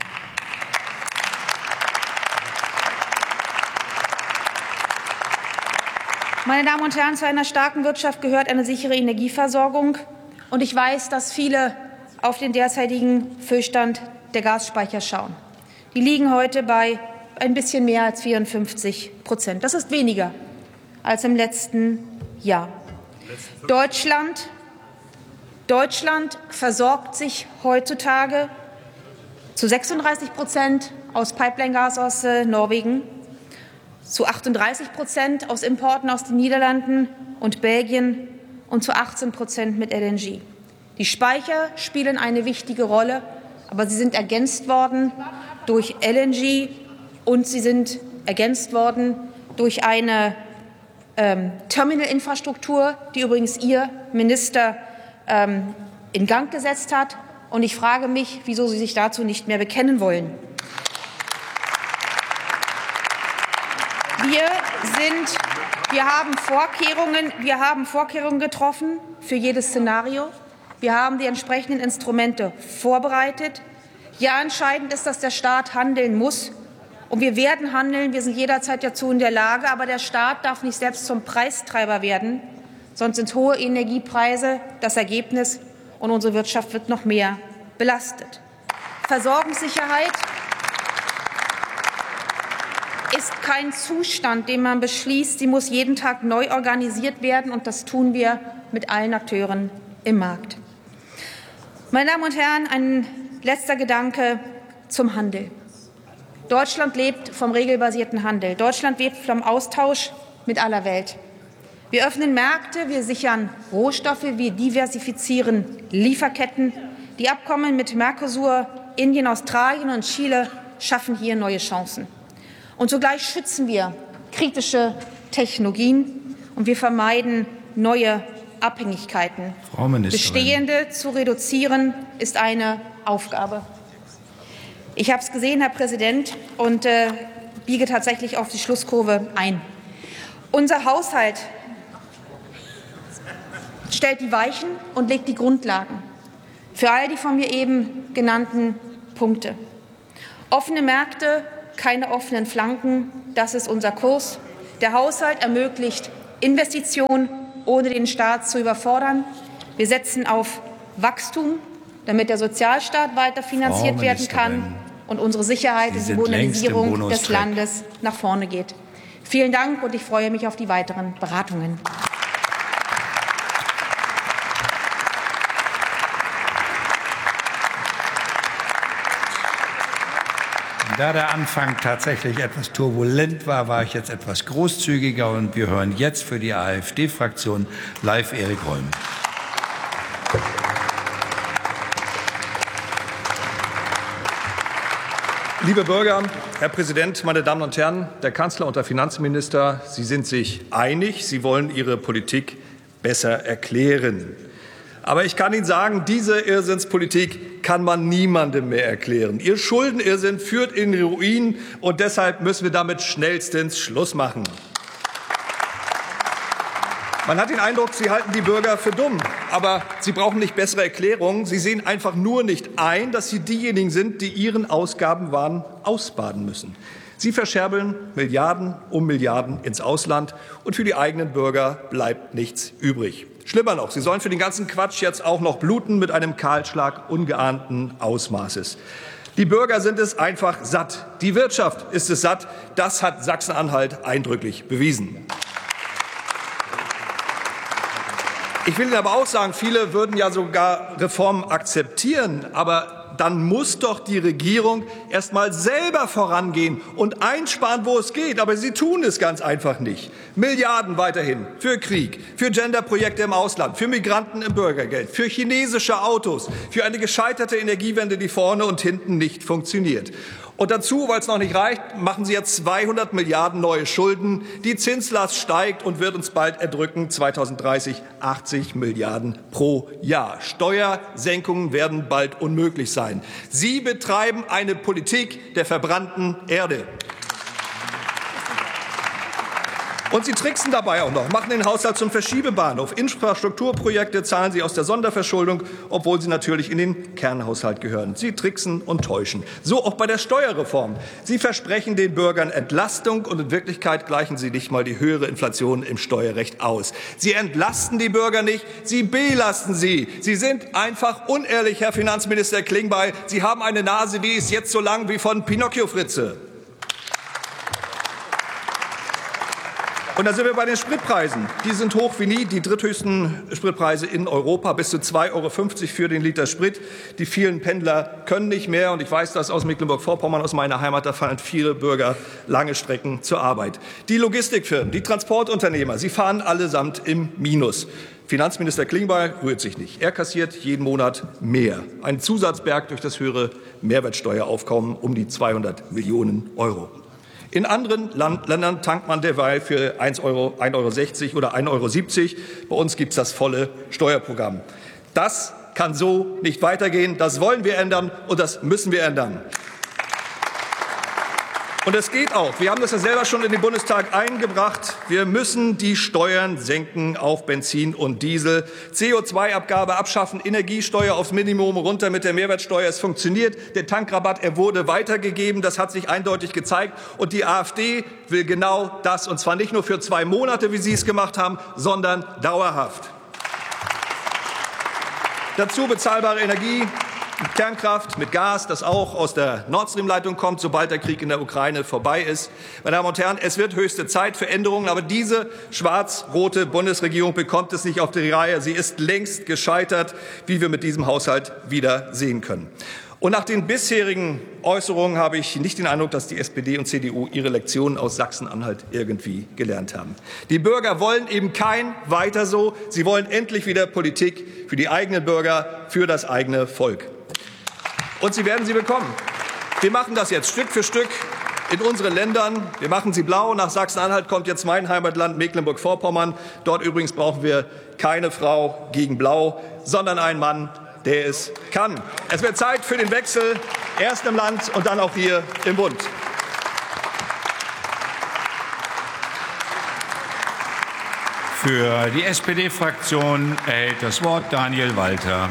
Meine Damen und Herren, zu einer starken Wirtschaft gehört eine sichere Energieversorgung. Und ich weiß, dass viele auf den derzeitigen Füllstand der Gasspeicher schauen. Die liegen heute bei ein bisschen mehr als vierundfünfzig Prozent. Das ist weniger als im letzten Jahr. Deutschland, Deutschland versorgt sich heutzutage zu sechsunddreißig Prozent aus Pipeline-Gas aus äh, Norwegen, zu achtunddreißig Prozent aus Importen aus den Niederlanden und Belgien und zu achtzehn Prozent mit L N G. Die Speicher spielen eine wichtige Rolle, aber sie sind ergänzt worden durch L N G und sie sind ergänzt worden durch eine ähm, Terminalinfrastruktur, die übrigens Ihr Minister ähm, in Gang gesetzt hat. Und ich frage mich, wieso Sie sich dazu nicht mehr bekennen wollen. Wir sind, wir haben Vorkehrungen, wir haben Vorkehrungen getroffen für jedes Szenario. Wir haben die entsprechenden Instrumente vorbereitet. Ja, entscheidend ist, dass der Staat handeln muss. Und wir werden handeln. Wir sind jederzeit dazu in der Lage. Aber der Staat darf nicht selbst zum Preistreiber werden. Sonst sind hohe Energiepreise das Ergebnis. Und unsere Wirtschaft wird noch mehr belastet. Versorgungssicherheit ist kein Zustand, den man beschließt. Sie muss jeden Tag neu organisiert werden. Und das tun wir mit allen Akteuren im Markt. Meine Damen und Herren, ein letzter Gedanke zum Handel. Deutschland lebt vom regelbasierten Handel. Deutschland lebt vom Austausch mit aller Welt. Wir öffnen Märkte, wir sichern Rohstoffe, wir diversifizieren Lieferketten. Die Abkommen mit Mercosur, Indien, Australien und Chile schaffen hier neue Chancen. Und zugleich schützen wir kritische Technologien und wir vermeiden neue Abhängigkeiten. Frau Ministerin. Bestehende zu reduzieren, ist eine Aufgabe. Ich habe es gesehen, Herr Präsident, und äh, biege tatsächlich auf die Schlusskurve ein. Unser Haushalt stellt die Weichen und legt die Grundlagen für all die von mir eben genannten Punkte. Offene Märkte, keine offenen Flanken, das ist unser Kurs. Der Haushalt ermöglicht Investitionen, ohne den Staat zu überfordern. Wir setzen auf Wachstum, damit der Sozialstaat weiter finanziert werden kann und unsere Sicherheit und die Modernisierung des Landes nach vorne geht. Vielen Dank, und ich freue mich auf die weiteren Beratungen. Da der Anfang tatsächlich etwas turbulent war, war ich jetzt etwas großzügiger, und wir hören jetzt für die AfD-Fraktion live Erik Röhm. Liebe Bürger, Herr Präsident, meine Damen und Herren, der Kanzler und der Finanzminister, Sie sind sich einig, Sie wollen Ihre Politik besser erklären. Aber ich kann Ihnen sagen, diese Irrsinnspolitik kann man niemandem mehr erklären. Ihr Schuldenirrsinn führt in den Ruin, und deshalb müssen wir damit schnellstens Schluss machen. Man hat den Eindruck, Sie halten die Bürger für dumm. Aber Sie brauchen nicht bessere Erklärungen. Sie sehen einfach nur nicht ein, dass Sie diejenigen sind, die Ihren Ausgabenwahn ausbaden müssen. Sie verscherbeln Milliarden um Milliarden ins Ausland, und für die eigenen Bürger bleibt nichts übrig. Schlimmer noch, Sie sollen für den ganzen Quatsch jetzt auch noch bluten mit einem Kahlschlag ungeahnten Ausmaßes. Die Bürger sind es einfach satt. Die Wirtschaft ist es satt. Das hat Sachsen-Anhalt eindrücklich bewiesen. Ich will Ihnen aber auch sagen, viele würden ja sogar Reformen akzeptieren, aber dann muss doch die Regierung erst mal selber vorangehen und einsparen, wo es geht. Aber sie tun es ganz einfach nicht. Milliarden weiterhin für Krieg, für Genderprojekte im Ausland, für Migranten im Bürgergeld, für chinesische Autos, für eine gescheiterte Energiewende, die vorne und hinten nicht funktioniert. Und dazu, weil es noch nicht reicht, machen Sie jetzt zweihundert Milliarden neue Schulden. Die Zinslast steigt und wird uns bald erdrücken. zweitausenddreißig achtzig Milliarden pro Jahr. Steuersenkungen werden bald unmöglich sein. Sie betreiben eine Politik der verbrannten Erde. Und Sie tricksen dabei auch noch, machen den Haushalt zum Verschiebebahnhof. Infrastrukturprojekte zahlen Sie aus der Sonderverschuldung, obwohl sie natürlich in den Kernhaushalt gehören. Sie tricksen und täuschen. So auch bei der Steuerreform. Sie versprechen den Bürgern Entlastung, und in Wirklichkeit gleichen Sie nicht mal die höhere Inflation im Steuerrecht aus. Sie entlasten die Bürger nicht, Sie belasten sie. Sie sind einfach unehrlich, Herr Finanzminister Klingbeil. Sie haben eine Nase, die ist jetzt so lang wie von Pinocchio-Fritze. Und da sind wir bei den Spritpreisen. Die sind hoch wie nie, die dritthöchsten Spritpreise in Europa, bis zu zwei Euro fünfzig für den Liter Sprit. Die vielen Pendler können nicht mehr, und ich weiß das aus Mecklenburg-Vorpommern, aus meiner Heimat, da fahren viele Bürger lange Strecken zur Arbeit. Die Logistikfirmen, die Transportunternehmer, sie fahren allesamt im Minus. Finanzminister Klingbeil rührt sich nicht. Er kassiert jeden Monat mehr. Ein Zusatzberg durch das höhere Mehrwertsteueraufkommen um die zweihundert Millionen Euro. In anderen Land Ländern tankt man derweil für ein Euro sechzig oder ein Euro siebzig. Bei uns gibt es das volle Steuerprogramm. Das kann so nicht weitergehen. Das wollen wir ändern, und das müssen wir ändern. Und es geht auch. Wir haben das ja selber schon in den Bundestag eingebracht. Wir müssen die Steuern senken auf Benzin und Diesel. C O zwei Abgabe abschaffen, Energiesteuer aufs Minimum runter mit der Mehrwertsteuer. Es funktioniert. Der Tankrabatt, er wurde weitergegeben. Das hat sich eindeutig gezeigt. Und die AfD will genau das. Und zwar nicht nur für zwei Monate, wie Sie es gemacht haben, sondern dauerhaft. Dazu bezahlbare Energie. Kernkraft mit Gas, das auch aus der Nord Stream-Leitung kommt, sobald der Krieg in der Ukraine vorbei ist. Meine Damen und Herren, es wird höchste Zeit für Änderungen, aber diese schwarz-rote Bundesregierung bekommt es nicht auf die Reihe. Sie ist längst gescheitert, wie wir mit diesem Haushalt wieder sehen können. Und nach den bisherigen Äußerungen habe ich nicht den Eindruck, dass die S P D und C D U ihre Lektionen aus Sachsen-Anhalt irgendwie gelernt haben. Die Bürger wollen eben kein Weiter so. Sie wollen endlich wieder Politik für die eigenen Bürger, für das eigene Volk. Und sie werden sie bekommen. Wir machen das jetzt Stück für Stück in unseren Ländern. Wir machen sie blau. Nach Sachsen-Anhalt kommt jetzt mein Heimatland Mecklenburg-Vorpommern. Dort übrigens brauchen wir keine Frau gegen Blau, sondern einen Mann, der es kann. Es wird Zeit für den Wechsel, erst im Land und dann auch hier im Bund. Für die S P D-Fraktion erhält das Wort Daniel Walter.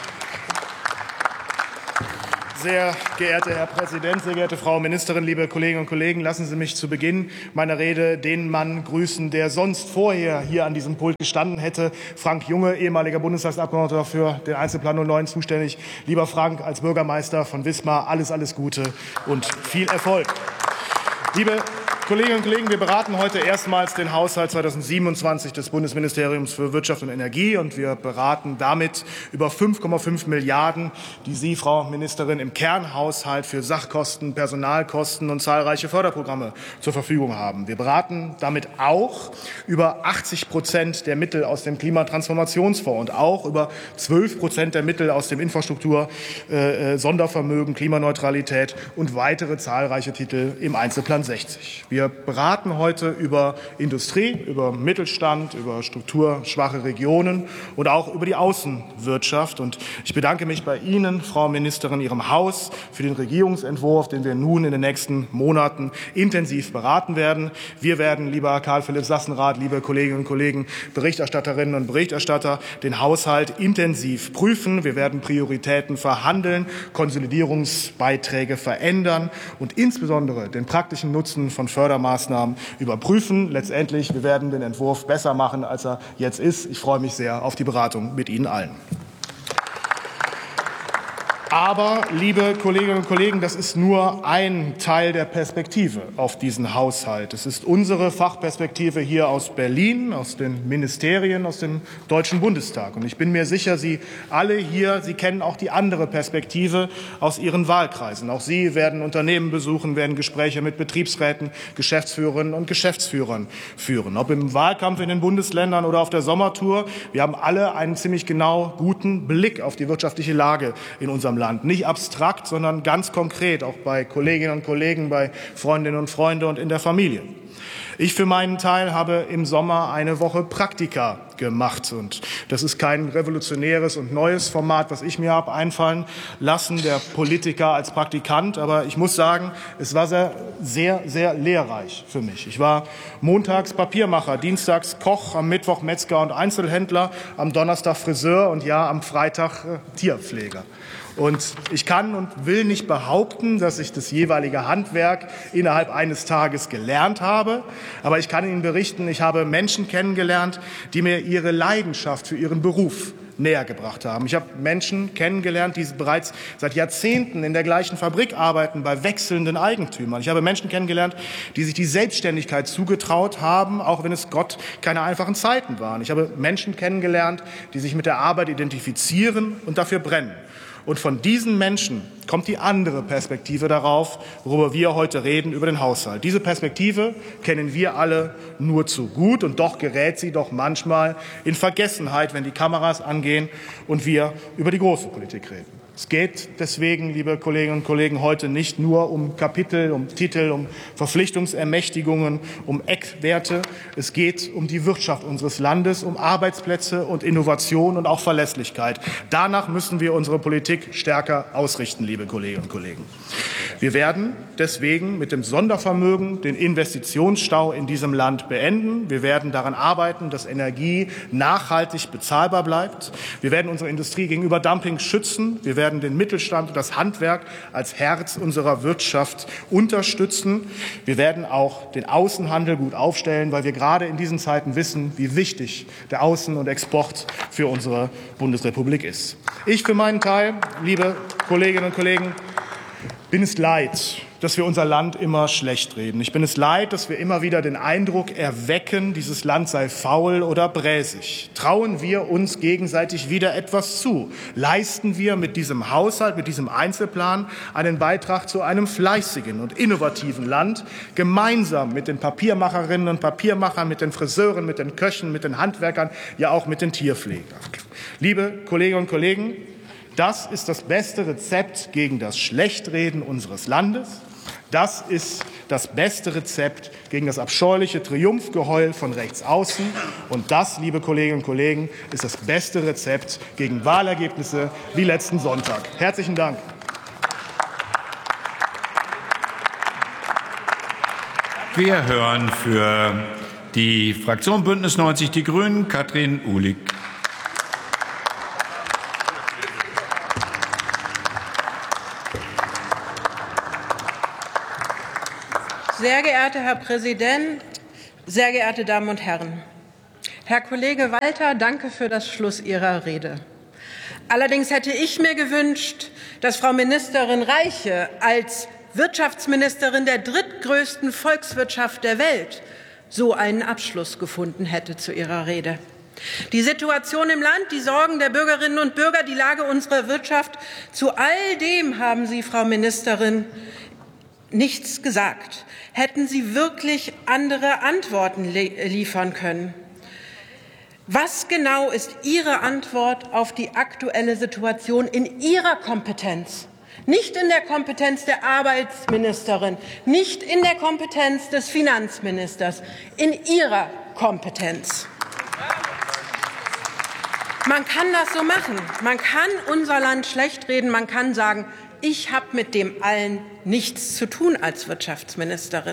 Sehr geehrter Herr Präsident, sehr geehrte Frau Ministerin, liebe Kolleginnen und Kollegen, lassen Sie mich zu Beginn meiner Rede den Mann grüßen, der sonst vorher hier an diesem Pult gestanden hätte. Frank Junge, ehemaliger Bundestagsabgeordneter für den Einzelplan null neun zuständig. Lieber Frank, als Bürgermeister von Wismar alles, alles Gute und viel Erfolg. Liebe Kolleginnen und Kollegen, wir beraten heute erstmals den Haushalt zweitausendsiebenundzwanzig des Bundesministeriums für Wirtschaft und Energie, und wir beraten damit über fünf Komma fünf Milliarden, die Sie, Frau Ministerin, im Kernhaushalt für Sachkosten, Personalkosten und zahlreiche Förderprogramme zur Verfügung haben. Wir beraten damit auch über achtzig Prozent der Mittel aus dem Klimatransformationsfonds und auch über zwölf Prozent der Mittel aus dem Infrastruktur-Sondervermögen, Klimaneutralität und weitere zahlreiche Titel im Einzelplan sechzig. Wir Wir beraten heute über Industrie, über Mittelstand, über strukturschwache Regionen und auch über die Außenwirtschaft. Und ich bedanke mich bei Ihnen, Frau Ministerin, Ihrem Haus für den Regierungsentwurf, den wir nun in den nächsten Monaten intensiv beraten werden. Wir werden, lieber Karl-Philipp Sassenrath, liebe Kolleginnen und Kollegen, Berichterstatterinnen und Berichterstatter, den Haushalt intensiv prüfen. Wir werden Prioritäten verhandeln, Konsolidierungsbeiträge verändern und insbesondere den praktischen Nutzen von Fördermaßnahmen überprüfen. Letztendlich, wir werden den Entwurf besser machen, als er jetzt ist. Ich freue mich sehr auf die Beratung mit Ihnen allen. Aber, liebe Kolleginnen und Kollegen, das ist nur ein Teil der Perspektive auf diesen Haushalt. Es ist unsere Fachperspektive hier aus Berlin, aus den Ministerien, aus dem Deutschen Bundestag. Und ich bin mir sicher, Sie alle hier, Sie kennen auch die andere Perspektive aus Ihren Wahlkreisen. Auch Sie werden Unternehmen besuchen, werden Gespräche mit Betriebsräten, Geschäftsführerinnen und Geschäftsführern führen. Ob im Wahlkampf in den Bundesländern oder auf der Sommertour, wir haben alle einen ziemlich genau guten Blick auf die wirtschaftliche Lage in unserem Land. Land. Nicht abstrakt, sondern ganz konkret, auch bei Kolleginnen und Kollegen, bei Freundinnen und Freunden und in der Familie. Ich für meinen Teil habe im Sommer eine Woche Praktika gemacht. Und das ist kein revolutionäres und neues Format, was ich mir habe einfallen lassen, der Politiker als Praktikant. Aber ich muss sagen, es war sehr, sehr, sehr lehrreich für mich. Ich war montags Papiermacher, dienstags Koch, am Mittwoch Metzger und Einzelhändler, am Donnerstag Friseur und ja, am Freitag äh, Tierpfleger. Und ich kann und will nicht behaupten, dass ich das jeweilige Handwerk innerhalb eines Tages gelernt habe. Aber ich kann Ihnen berichten, ich habe Menschen kennengelernt, die mir ihre Leidenschaft für ihren Beruf näher gebracht haben. Ich habe Menschen kennengelernt, die bereits seit Jahrzehnten in der gleichen Fabrik arbeiten, bei wechselnden Eigentümern. Ich habe Menschen kennengelernt, die sich die Selbstständigkeit zugetraut haben, auch wenn es Gott keine einfachen Zeiten waren. Ich habe Menschen kennengelernt, die sich mit der Arbeit identifizieren und dafür brennen. Und von diesen Menschen kommt die andere Perspektive darauf, worüber wir heute reden, über den Haushalt. Diese Perspektive kennen wir alle nur zu gut, und doch gerät sie doch manchmal in Vergessenheit, wenn die Kameras angehen und wir über die große Politik reden. Es geht deswegen, liebe Kolleginnen und Kollegen, heute nicht nur um Kapitel, um Titel, um Verpflichtungsermächtigungen, um Eckwerte. Es geht um die Wirtschaft unseres Landes, um Arbeitsplätze und Innovation und auch Verlässlichkeit. Danach müssen wir unsere Politik stärker ausrichten, liebe Kolleginnen und Kollegen. Wir werden deswegen mit dem Sondervermögen den Investitionsstau in diesem Land beenden. Wir werden daran arbeiten, dass Energie nachhaltig bezahlbar bleibt. Wir werden unsere Industrie gegenüber Dumping schützen. Wir werden den Mittelstand und das Handwerk als Herz unserer Wirtschaft unterstützen. Wir werden auch den Außenhandel gut aufstellen, weil wir gerade in diesen Zeiten wissen, wie wichtig der Außen- und Export für unsere Bundesrepublik ist. Ich für meinen Teil, liebe Kolleginnen und Kollegen, bin es leid, dass wir unser Land immer schlecht reden. Ich bin es leid, dass wir immer wieder den Eindruck erwecken, dieses Land sei faul oder bräsig. Trauen wir uns gegenseitig wieder etwas zu? Leisten wir mit diesem Haushalt, mit diesem Einzelplan einen Beitrag zu einem fleißigen und innovativen Land, gemeinsam mit den Papiermacherinnen und Papiermachern, mit den Friseuren, mit den Köchen, mit den Handwerkern, ja auch mit den Tierpflegern? Liebe Kolleginnen und Kollegen, das ist das beste Rezept gegen das Schlechtreden unseres Landes. Das ist das beste Rezept gegen das abscheuliche Triumphgeheul von rechts außen. Und das, liebe Kolleginnen und Kollegen, ist das beste Rezept gegen Wahlergebnisse wie letzten Sonntag. Herzlichen Dank. Wir hören für die Fraktion Bündnis neunzig Die Grünen Katrin Uhlig. Sehr geehrter Herr Präsident, sehr geehrte Damen und Herren! Herr Kollege Walter, danke für das Schluss Ihrer Rede. Allerdings hätte ich mir gewünscht, dass Frau Ministerin Reiche als Wirtschaftsministerin der drittgrößten Volkswirtschaft der Welt so einen Abschluss gefunden hätte zu ihrer Rede. Die Situation im Land, die Sorgen der Bürgerinnen und Bürger, die Lage unserer Wirtschaft, zu all dem haben Sie, Frau Ministerin, nichts gesagt. Hätten Sie wirklich andere Antworten liefern können? Was genau ist Ihre Antwort auf die aktuelle Situation in Ihrer Kompetenz? Nicht in der Kompetenz der Arbeitsministerin, nicht in der Kompetenz des Finanzministers, in Ihrer Kompetenz. Man kann das so machen. Man kann unser Land schlecht reden. Man kann sagen, ich habe mit dem allen nichts zu tun als Wirtschaftsministerin.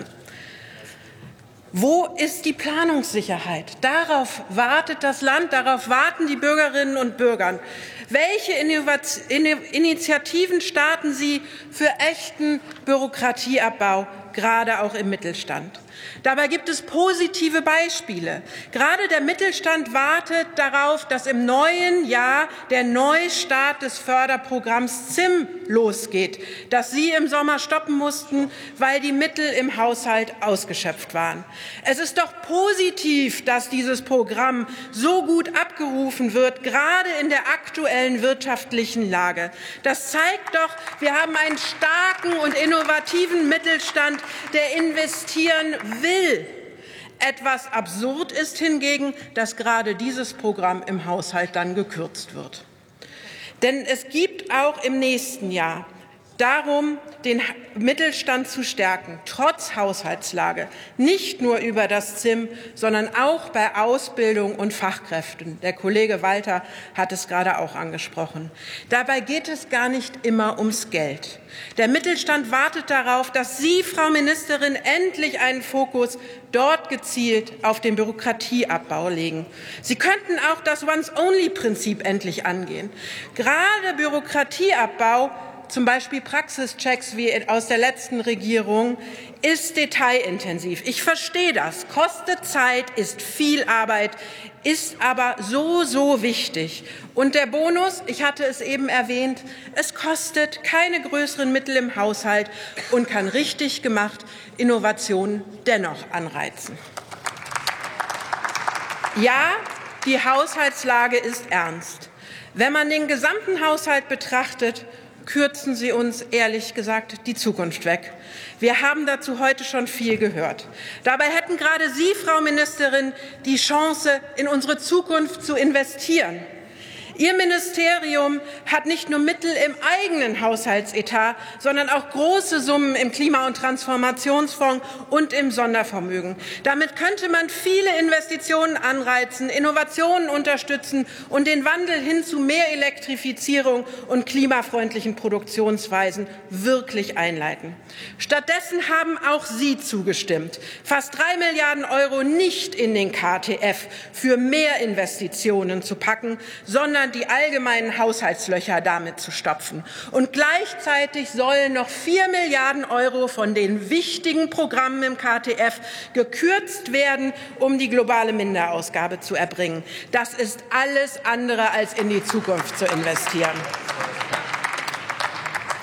Wo ist die Planungssicherheit? Darauf wartet das Land, darauf warten die Bürgerinnen und Bürger. Welche Initiativen starten Sie für echten Bürokratieabbau, gerade auch im Mittelstand? Dabei gibt es positive Beispiele. Gerade der Mittelstand wartet darauf, dass im neuen Jahr der Neustart des Förderprogramms Z I M losgeht, das Sie im Sommer stoppen mussten, weil die Mittel im Haushalt ausgeschöpft waren. Es ist doch positiv, dass dieses Programm so gut abgerufen wird, gerade in der aktuellen wirtschaftlichen Lage. Das zeigt doch, wir haben einen starken und innovativen Mittelstand, der investieren will. Etwas absurd ist hingegen, dass gerade dieses Programm im Haushalt dann gekürzt wird. Denn es gibt auch im nächsten Jahr darum, den Mittelstand zu stärken, trotz Haushaltslage, nicht nur über das Z I M, sondern auch bei Ausbildung und Fachkräften. Der Kollege Walter hat es gerade auch angesprochen. Dabei geht es gar nicht immer ums Geld. Der Mittelstand wartet darauf, dass Sie, Frau Ministerin, endlich einen Fokus dort gezielt auf den Bürokratieabbau legen. Sie könnten auch das Once-Only-Prinzip endlich angehen. Gerade Bürokratieabbau, zum Beispiel Praxischecks wie aus der letzten Regierung, ist detailintensiv. Ich verstehe das. Kostet Zeit, ist viel Arbeit, ist aber so, so wichtig. Und der Bonus, ich hatte es eben erwähnt, es kostet keine größeren Mittel im Haushalt und kann richtig gemacht Innovationen dennoch anreizen. Ja, die Haushaltslage ist ernst. Wenn man den gesamten Haushalt betrachtet, kürzen Sie uns, ehrlich gesagt, die Zukunft weg. Wir haben dazu heute schon viel gehört. Dabei hätten gerade Sie, Frau Ministerin, die Chance, in unsere Zukunft zu investieren. Ihr Ministerium hat nicht nur Mittel im eigenen Haushaltsetat, sondern auch große Summen im Klima- und Transformationsfonds und im Sondervermögen. Damit könnte man viele Investitionen anreizen, Innovationen unterstützen und den Wandel hin zu mehr Elektrifizierung und klimafreundlichen Produktionsweisen wirklich einleiten. Stattdessen haben auch Sie zugestimmt, fast drei Milliarden Euro nicht in den K T F für mehr Investitionen zu packen, sondern die allgemeinen Haushaltslöcher damit zu stopfen. Und gleichzeitig sollen noch vier Milliarden Euro von den wichtigen Programmen im K T F gekürzt werden, um die globale Minderausgabe zu erbringen. Das ist alles andere als in die Zukunft zu investieren.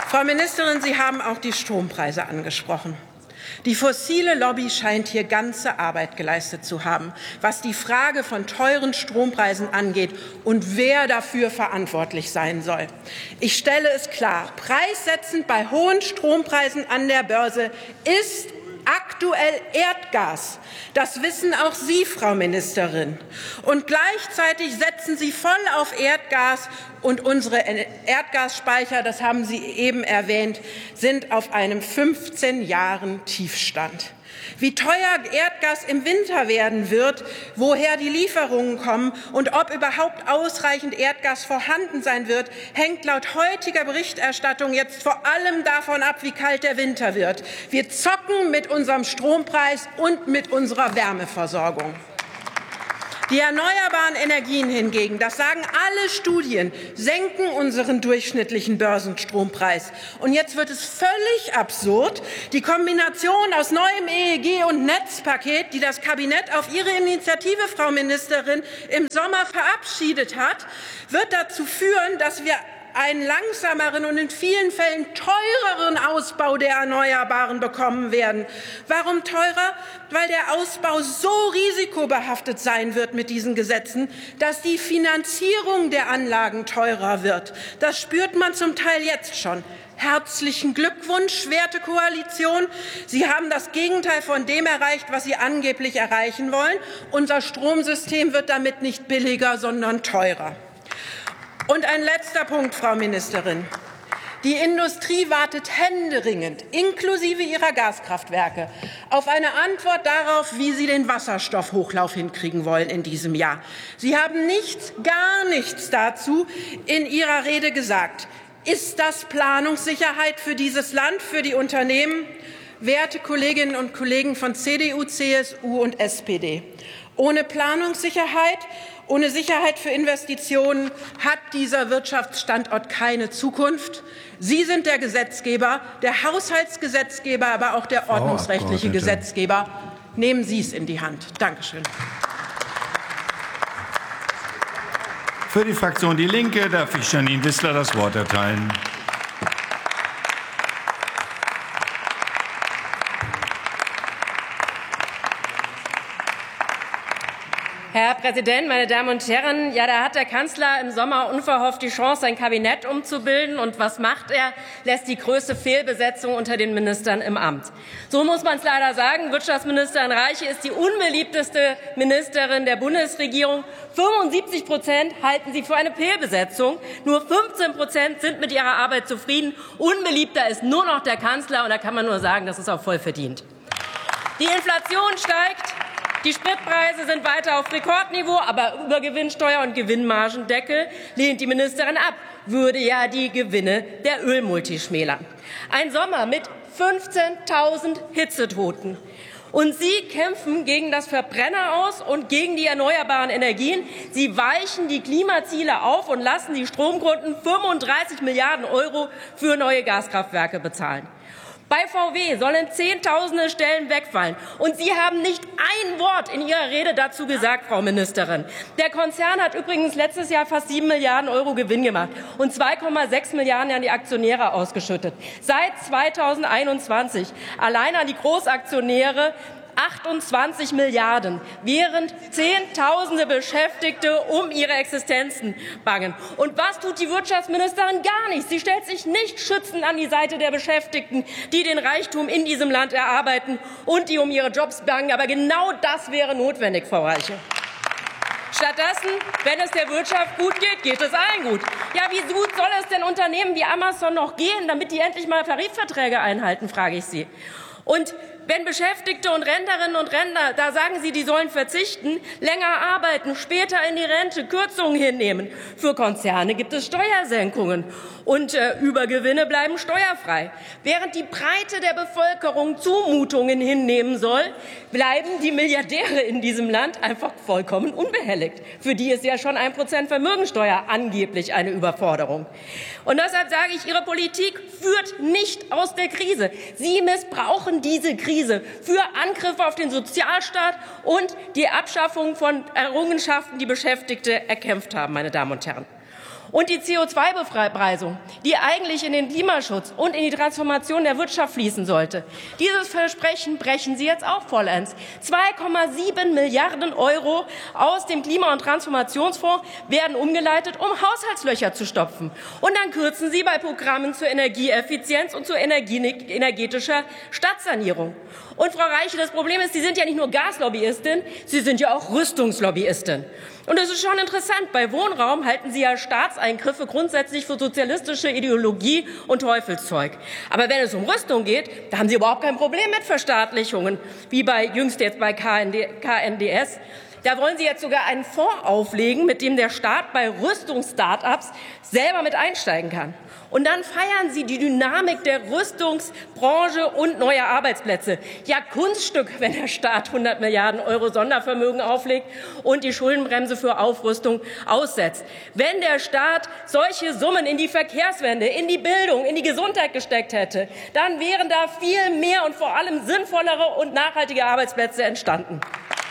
Frau Ministerin, Sie haben auch die Strompreise angesprochen. Die fossile Lobby scheint hier ganze Arbeit geleistet zu haben, was die Frage von teuren Strompreisen angeht und wer dafür verantwortlich sein soll. Ich stelle es klar, preissetzend bei hohen Strompreisen an der Börse ist aktuell Erdgas. Das wissen auch Sie, Frau Ministerin. Und gleichzeitig setzen Sie voll auf Erdgas, und unsere Erdgasspeicher, das haben Sie eben erwähnt, sind auf einem fünfzehn Jahren Tiefstand. Wie teuer Erdgas im Winter werden wird, woher die Lieferungen kommen und ob überhaupt ausreichend Erdgas vorhanden sein wird, hängt laut heutiger Berichterstattung jetzt vor allem davon ab, wie kalt der Winter wird. Wir zocken mit unserem Strompreis und mit unserer Wärmeversorgung. Die erneuerbaren Energien hingegen, das sagen alle Studien, senken unseren durchschnittlichen Börsenstrompreis. Und jetzt wird es völlig absurd, die Kombination aus neuem E E G und Netzpaket, die das Kabinett auf Ihre Initiative, Frau Ministerin, im Sommer verabschiedet hat, wird dazu führen, dass wir einen langsameren und in vielen Fällen teureren Ausbau der Erneuerbaren bekommen werden. Warum teurer? Weil der Ausbau so risikobehaftet sein wird mit diesen Gesetzen, dass die Finanzierung der Anlagen teurer wird. Das spürt man zum Teil jetzt schon. Herzlichen Glückwunsch, werte Koalition. Sie haben das Gegenteil von dem erreicht, was Sie angeblich erreichen wollen. Unser Stromsystem wird damit nicht billiger, sondern teurer. Und ein letzter Punkt, Frau Ministerin. Die Industrie wartet händeringend, inklusive ihrer Gaskraftwerke, auf eine Antwort darauf, wie sie den Wasserstoffhochlauf hinkriegen wollen in diesem Jahr. Sie haben nichts, gar nichts dazu in Ihrer Rede gesagt. Ist das Planungssicherheit für dieses Land, für die Unternehmen? Werte Kolleginnen und Kollegen von C D U, C S U und S P D, ohne Planungssicherheit, ohne Sicherheit für Investitionen hat dieser Wirtschaftsstandort keine Zukunft. Sie sind der Gesetzgeber, der Haushaltsgesetzgeber, aber auch der ordnungsrechtliche Gesetzgeber. Nehmen Sie es in die Hand. Dankeschön. Für die Fraktion Die Linke darf ich Janine Wissler das Wort erteilen. Herr Präsident, meine Damen und Herren! Ja, da hat der Kanzler im Sommer unverhofft die Chance, sein Kabinett umzubilden. Und was macht er? Lässt die größte Fehlbesetzung unter den Ministern im Amt. So muss man es leider sagen. Wirtschaftsministerin Reiche ist die unbeliebteste Ministerin der Bundesregierung. fünfundsiebzig Prozent halten sie für eine Fehlbesetzung. Nur fünfzehn Prozent sind mit ihrer Arbeit zufrieden. Unbeliebter ist nur noch der Kanzler. Und da kann man nur sagen, das ist auch voll verdient. Die Inflation steigt. Die Spritpreise sind weiter auf Rekordniveau, aber über Gewinnsteuer und Gewinnmargendeckel lehnt die Ministerin ab, würde ja die Gewinne der Ölmulti schmälern. Ein Sommer mit fünfzehntausend Hitzetoten. Und Sie kämpfen gegen das Verbrenner aus und gegen die erneuerbaren Energien. Sie weichen die Klimaziele auf und lassen die Stromkunden fünfunddreißig Milliarden Euro für neue Gaskraftwerke bezahlen. Bei V W sollen Zehntausende Stellen wegfallen. Und Sie haben nicht ein Wort in Ihrer Rede dazu gesagt, Frau Ministerin. Der Konzern hat übrigens letztes Jahr fast sieben Milliarden Euro Gewinn gemacht und zwei Komma sechs Milliarden an die Aktionäre ausgeschüttet. Seit zweitausendeinundzwanzig allein an die Großaktionäre achtundzwanzig Milliarden, während Zehntausende Beschäftigte um ihre Existenzen bangen. Und was tut die Wirtschaftsministerin? Gar nichts. Sie stellt sich nicht schützend an die Seite der Beschäftigten, die den Reichtum in diesem Land erarbeiten und die um ihre Jobs bangen. Aber genau das wäre notwendig, Frau Reiche. Stattdessen, wenn es der Wirtschaft gut geht, geht es allen gut. Ja, wie gut soll es denn Unternehmen wie Amazon noch gehen, damit die endlich mal Tarifverträge einhalten, frage ich Sie. Und wenn Beschäftigte und Rentnerinnen und Rentner, da sagen Sie, die sollen verzichten, länger arbeiten, später in die Rente Kürzungen hinnehmen. Für Konzerne gibt es Steuersenkungen und äh, Übergewinne bleiben steuerfrei. Während die Breite der Bevölkerung Zumutungen hinnehmen soll, bleiben die Milliardäre in diesem Land einfach vollkommen unbehelligt. Für die ist ja schon ein Prozent Vermögensteuer angeblich eine Überforderung. Und deshalb sage ich, Ihre Politik führt nicht aus der Krise. Sie missbrauchen diese Krise für Angriffe auf den Sozialstaat und die Abschaffung von Errungenschaften, die Beschäftigte erkämpft haben, meine Damen und Herren. Und die C O zwei Bepreisung, die eigentlich in den Klimaschutz und in die Transformation der Wirtschaft fließen sollte. Dieses Versprechen brechen Sie jetzt auch vollends. zwei Komma sieben Milliarden Euro aus dem Klima- und Transformationsfonds werden umgeleitet, um Haushaltslöcher zu stopfen. Und dann kürzen Sie bei Programmen zur Energieeffizienz und zur Energie, energetischer Stadtsanierung. Und Frau Reiche, das Problem ist, Sie sind ja nicht nur Gaslobbyistin, Sie sind ja auch Rüstungslobbyistin. Und es ist schon interessant, bei Wohnraum halten Sie ja Staatseingriffe grundsätzlich für sozialistische Ideologie und Teufelszeug. Aber wenn es um Rüstung geht, da haben Sie überhaupt kein Problem mit Verstaatlichungen, wie bei jüngst jetzt bei K N D S. Da wollen Sie jetzt sogar einen Fonds auflegen, mit dem der Staat bei Rüstungsstartups selber mit einsteigen kann. Und dann feiern Sie die Dynamik der Rüstungsbranche und neuer Arbeitsplätze. Ja, Kunststück, wenn der Staat hundert Milliarden Euro Sondervermögen auflegt und die Schuldenbremse für Aufrüstung aussetzt. Wenn der Staat solche Summen in die Verkehrswende, in die Bildung, in die Gesundheit gesteckt hätte, dann wären da viel mehr und vor allem sinnvollere und nachhaltige Arbeitsplätze entstanden.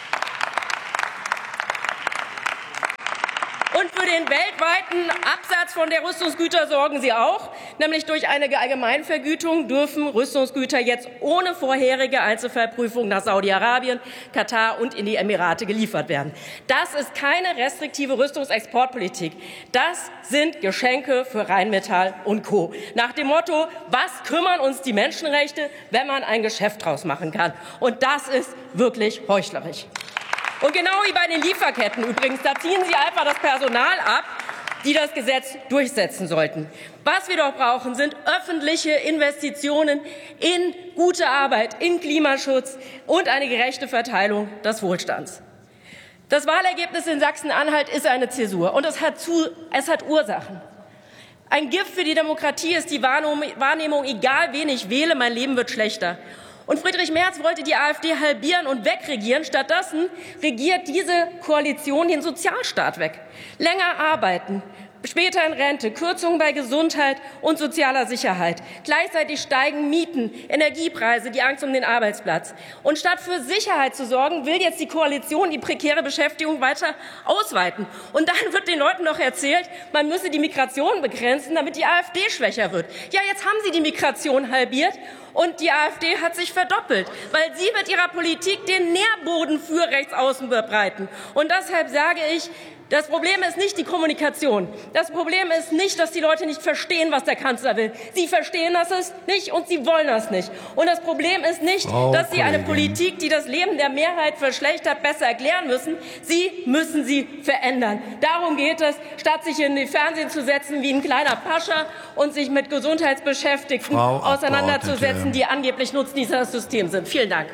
Und für den weltweiten Absatz von der Rüstungsgüter sorgen Sie auch, nämlich durch eine Allgemeinvergütung dürfen Rüstungsgüter jetzt ohne vorherige Einzelfallprüfung nach Saudi-Arabien, Katar und in die Emirate geliefert werden. Das ist keine restriktive Rüstungsexportpolitik. Das sind Geschenke für Rheinmetall und Co. Nach dem Motto, was kümmern uns die Menschenrechte, wenn man ein Geschäft draus machen kann? Und das ist wirklich heuchlerisch. Und genau wie bei den Lieferketten übrigens, da ziehen Sie einfach das Personal ab, die das Gesetz durchsetzen sollten. Was wir doch brauchen, sind öffentliche Investitionen in gute Arbeit, in Klimaschutz und eine gerechte Verteilung des Wohlstands. Das Wahlergebnis in Sachsen-Anhalt ist eine Zäsur und es hat, zu, es hat Ursachen. Ein Gift für die Demokratie ist die Wahrnehmung, egal wen ich wähle, mein Leben wird schlechter. Und Friedrich Merz wollte die AfD halbieren und wegregieren. Stattdessen regiert diese Koalition den Sozialstaat weg. Länger arbeiten, später in Rente, Kürzungen bei Gesundheit und sozialer Sicherheit. Gleichzeitig steigen Mieten, Energiepreise, die Angst um den Arbeitsplatz. Und statt für Sicherheit zu sorgen, will jetzt die Koalition die prekäre Beschäftigung weiter ausweiten. Und dann wird den Leuten noch erzählt, man müsse die Migration begrenzen, damit die AfD schwächer wird. Ja, jetzt haben Sie die Migration halbiert. Und die AfD hat sich verdoppelt, weil sie mit ihrer Politik den Nährboden für Rechtsaußen bereiten. Und deshalb sage ich, das Problem ist nicht die Kommunikation. Das Problem ist nicht, dass die Leute nicht verstehen, was der Kanzler will. Sie verstehen das nicht und sie wollen das nicht. Und das Problem ist nicht, Frau dass sie eine Politik, die das Leben der Mehrheit verschlechtert, besser erklären müssen. Sie müssen sie verändern. Darum geht es, statt sich in den Fernsehen zu setzen wie ein kleiner Pascha und sich mit Gesundheitsbeschäftigten Frau auseinanderzusetzen, die angeblich Nutznießer des Systems sind. Vielen Dank.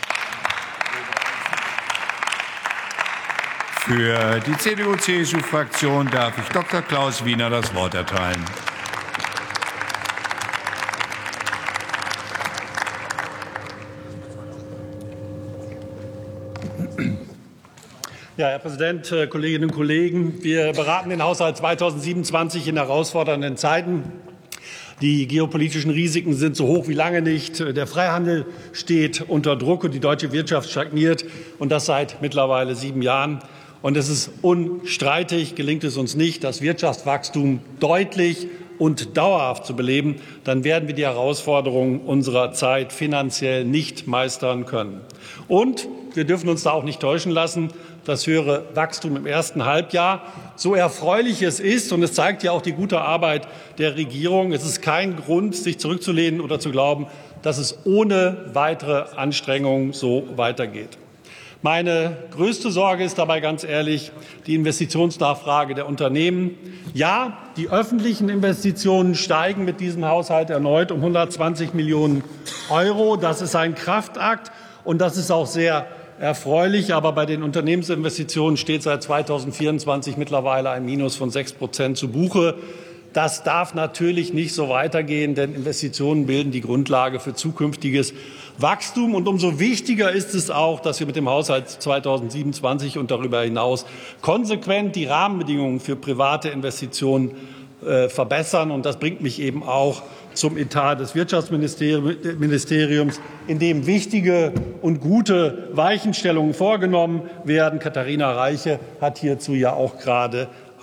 Für die C D U C S U-Fraktion darf ich Doktor Klaus Wiener das Wort erteilen. Ja, Herr Präsident, Kolleginnen und Kollegen! Wir beraten den Haushalt zweitausendsiebenundzwanzig in herausfordernden Zeiten. Die geopolitischen Risiken sind so hoch wie lange nicht. Der Freihandel steht unter Druck und die deutsche Wirtschaft stagniert, und das seit mittlerweile sieben Jahren. Und es ist unstreitig, gelingt es uns nicht, das Wirtschaftswachstum deutlich und dauerhaft zu beleben, dann werden wir die Herausforderungen unserer Zeit finanziell nicht meistern können. Und wir dürfen uns da auch nicht täuschen lassen. Das höhere Wachstum im ersten Halbjahr, so erfreulich es ist, und es zeigt ja auch die gute Arbeit der Regierung, es ist kein Grund, sich zurückzulehnen oder zu glauben, dass es ohne weitere Anstrengungen so weitergeht. Meine größte Sorge ist dabei ganz ehrlich die Investitionsnachfrage der Unternehmen. Ja, die öffentlichen Investitionen steigen mit diesem Haushalt erneut um hundertzwanzig Millionen Euro. Das ist ein Kraftakt und das ist auch sehr erfreulich. Aber bei den Unternehmensinvestitionen steht seit zweitausendvierundzwanzig mittlerweile ein Minus von sechs Prozent zu Buche. Das darf natürlich nicht so weitergehen, denn Investitionen bilden die Grundlage für zukünftiges Wachstum. Und umso wichtiger ist es auch, dass wir mit dem Haushalt zweitausendsiebenundzwanzig und darüber hinaus konsequent die Rahmenbedingungen für private Investitionen äh, verbessern. Und das bringt mich eben auch zum Etat des Wirtschaftsministeriums, in dem wichtige und gute Weichenstellungen vorgenommen werden. Katharina Reiche hat hierzu ja auch gerade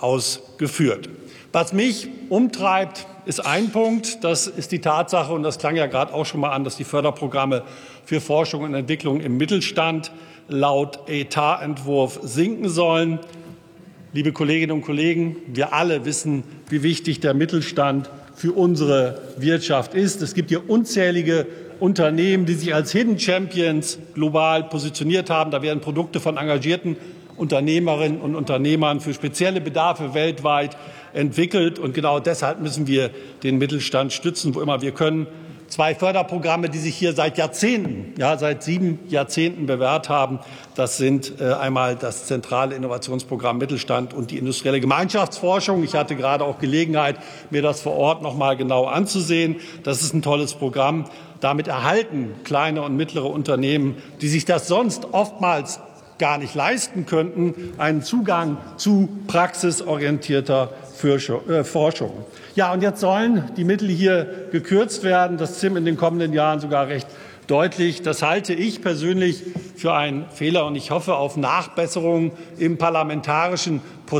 ausgeführt. Was mich umtreibt, ist ein Punkt, das ist die Tatsache, und das klang ja gerade auch schon mal an, dass die Förderprogramme für Forschung und Entwicklung im Mittelstand laut Etatentwurf sinken sollen. Liebe Kolleginnen und Kollegen, wir alle wissen, wie wichtig der Mittelstand für unsere Wirtschaft ist. Es gibt hier unzählige Unternehmen, die sich als Hidden Champions global positioniert haben. Da werden Produkte von engagierten Unternehmerinnen und Unternehmern für spezielle Bedarfe weltweit entwickelt. Und genau deshalb müssen wir den Mittelstand stützen, wo immer wir können. Zwei Förderprogramme, die sich hier seit Jahrzehnten, ja, seit sieben Jahrzehnten bewährt haben. Das sind äh, einmal das zentrale Innovationsprogramm Mittelstand und die industrielle Gemeinschaftsforschung. Ich hatte gerade auch Gelegenheit, mir das vor Ort noch mal genau anzusehen. Das ist ein tolles Programm. Damit erhalten kleine und mittlere Unternehmen, die sich das sonst oftmals gar nicht leisten könnten, einen Zugang zu praxisorientierter Forschung. Ja, und jetzt sollen die Mittel hier gekürzt werden. Das Z I M in den kommenden Jahren sogar recht deutlich. Das halte ich persönlich für einen Fehler, und ich hoffe auf Nachbesserungen im parlamentarischen Prozess.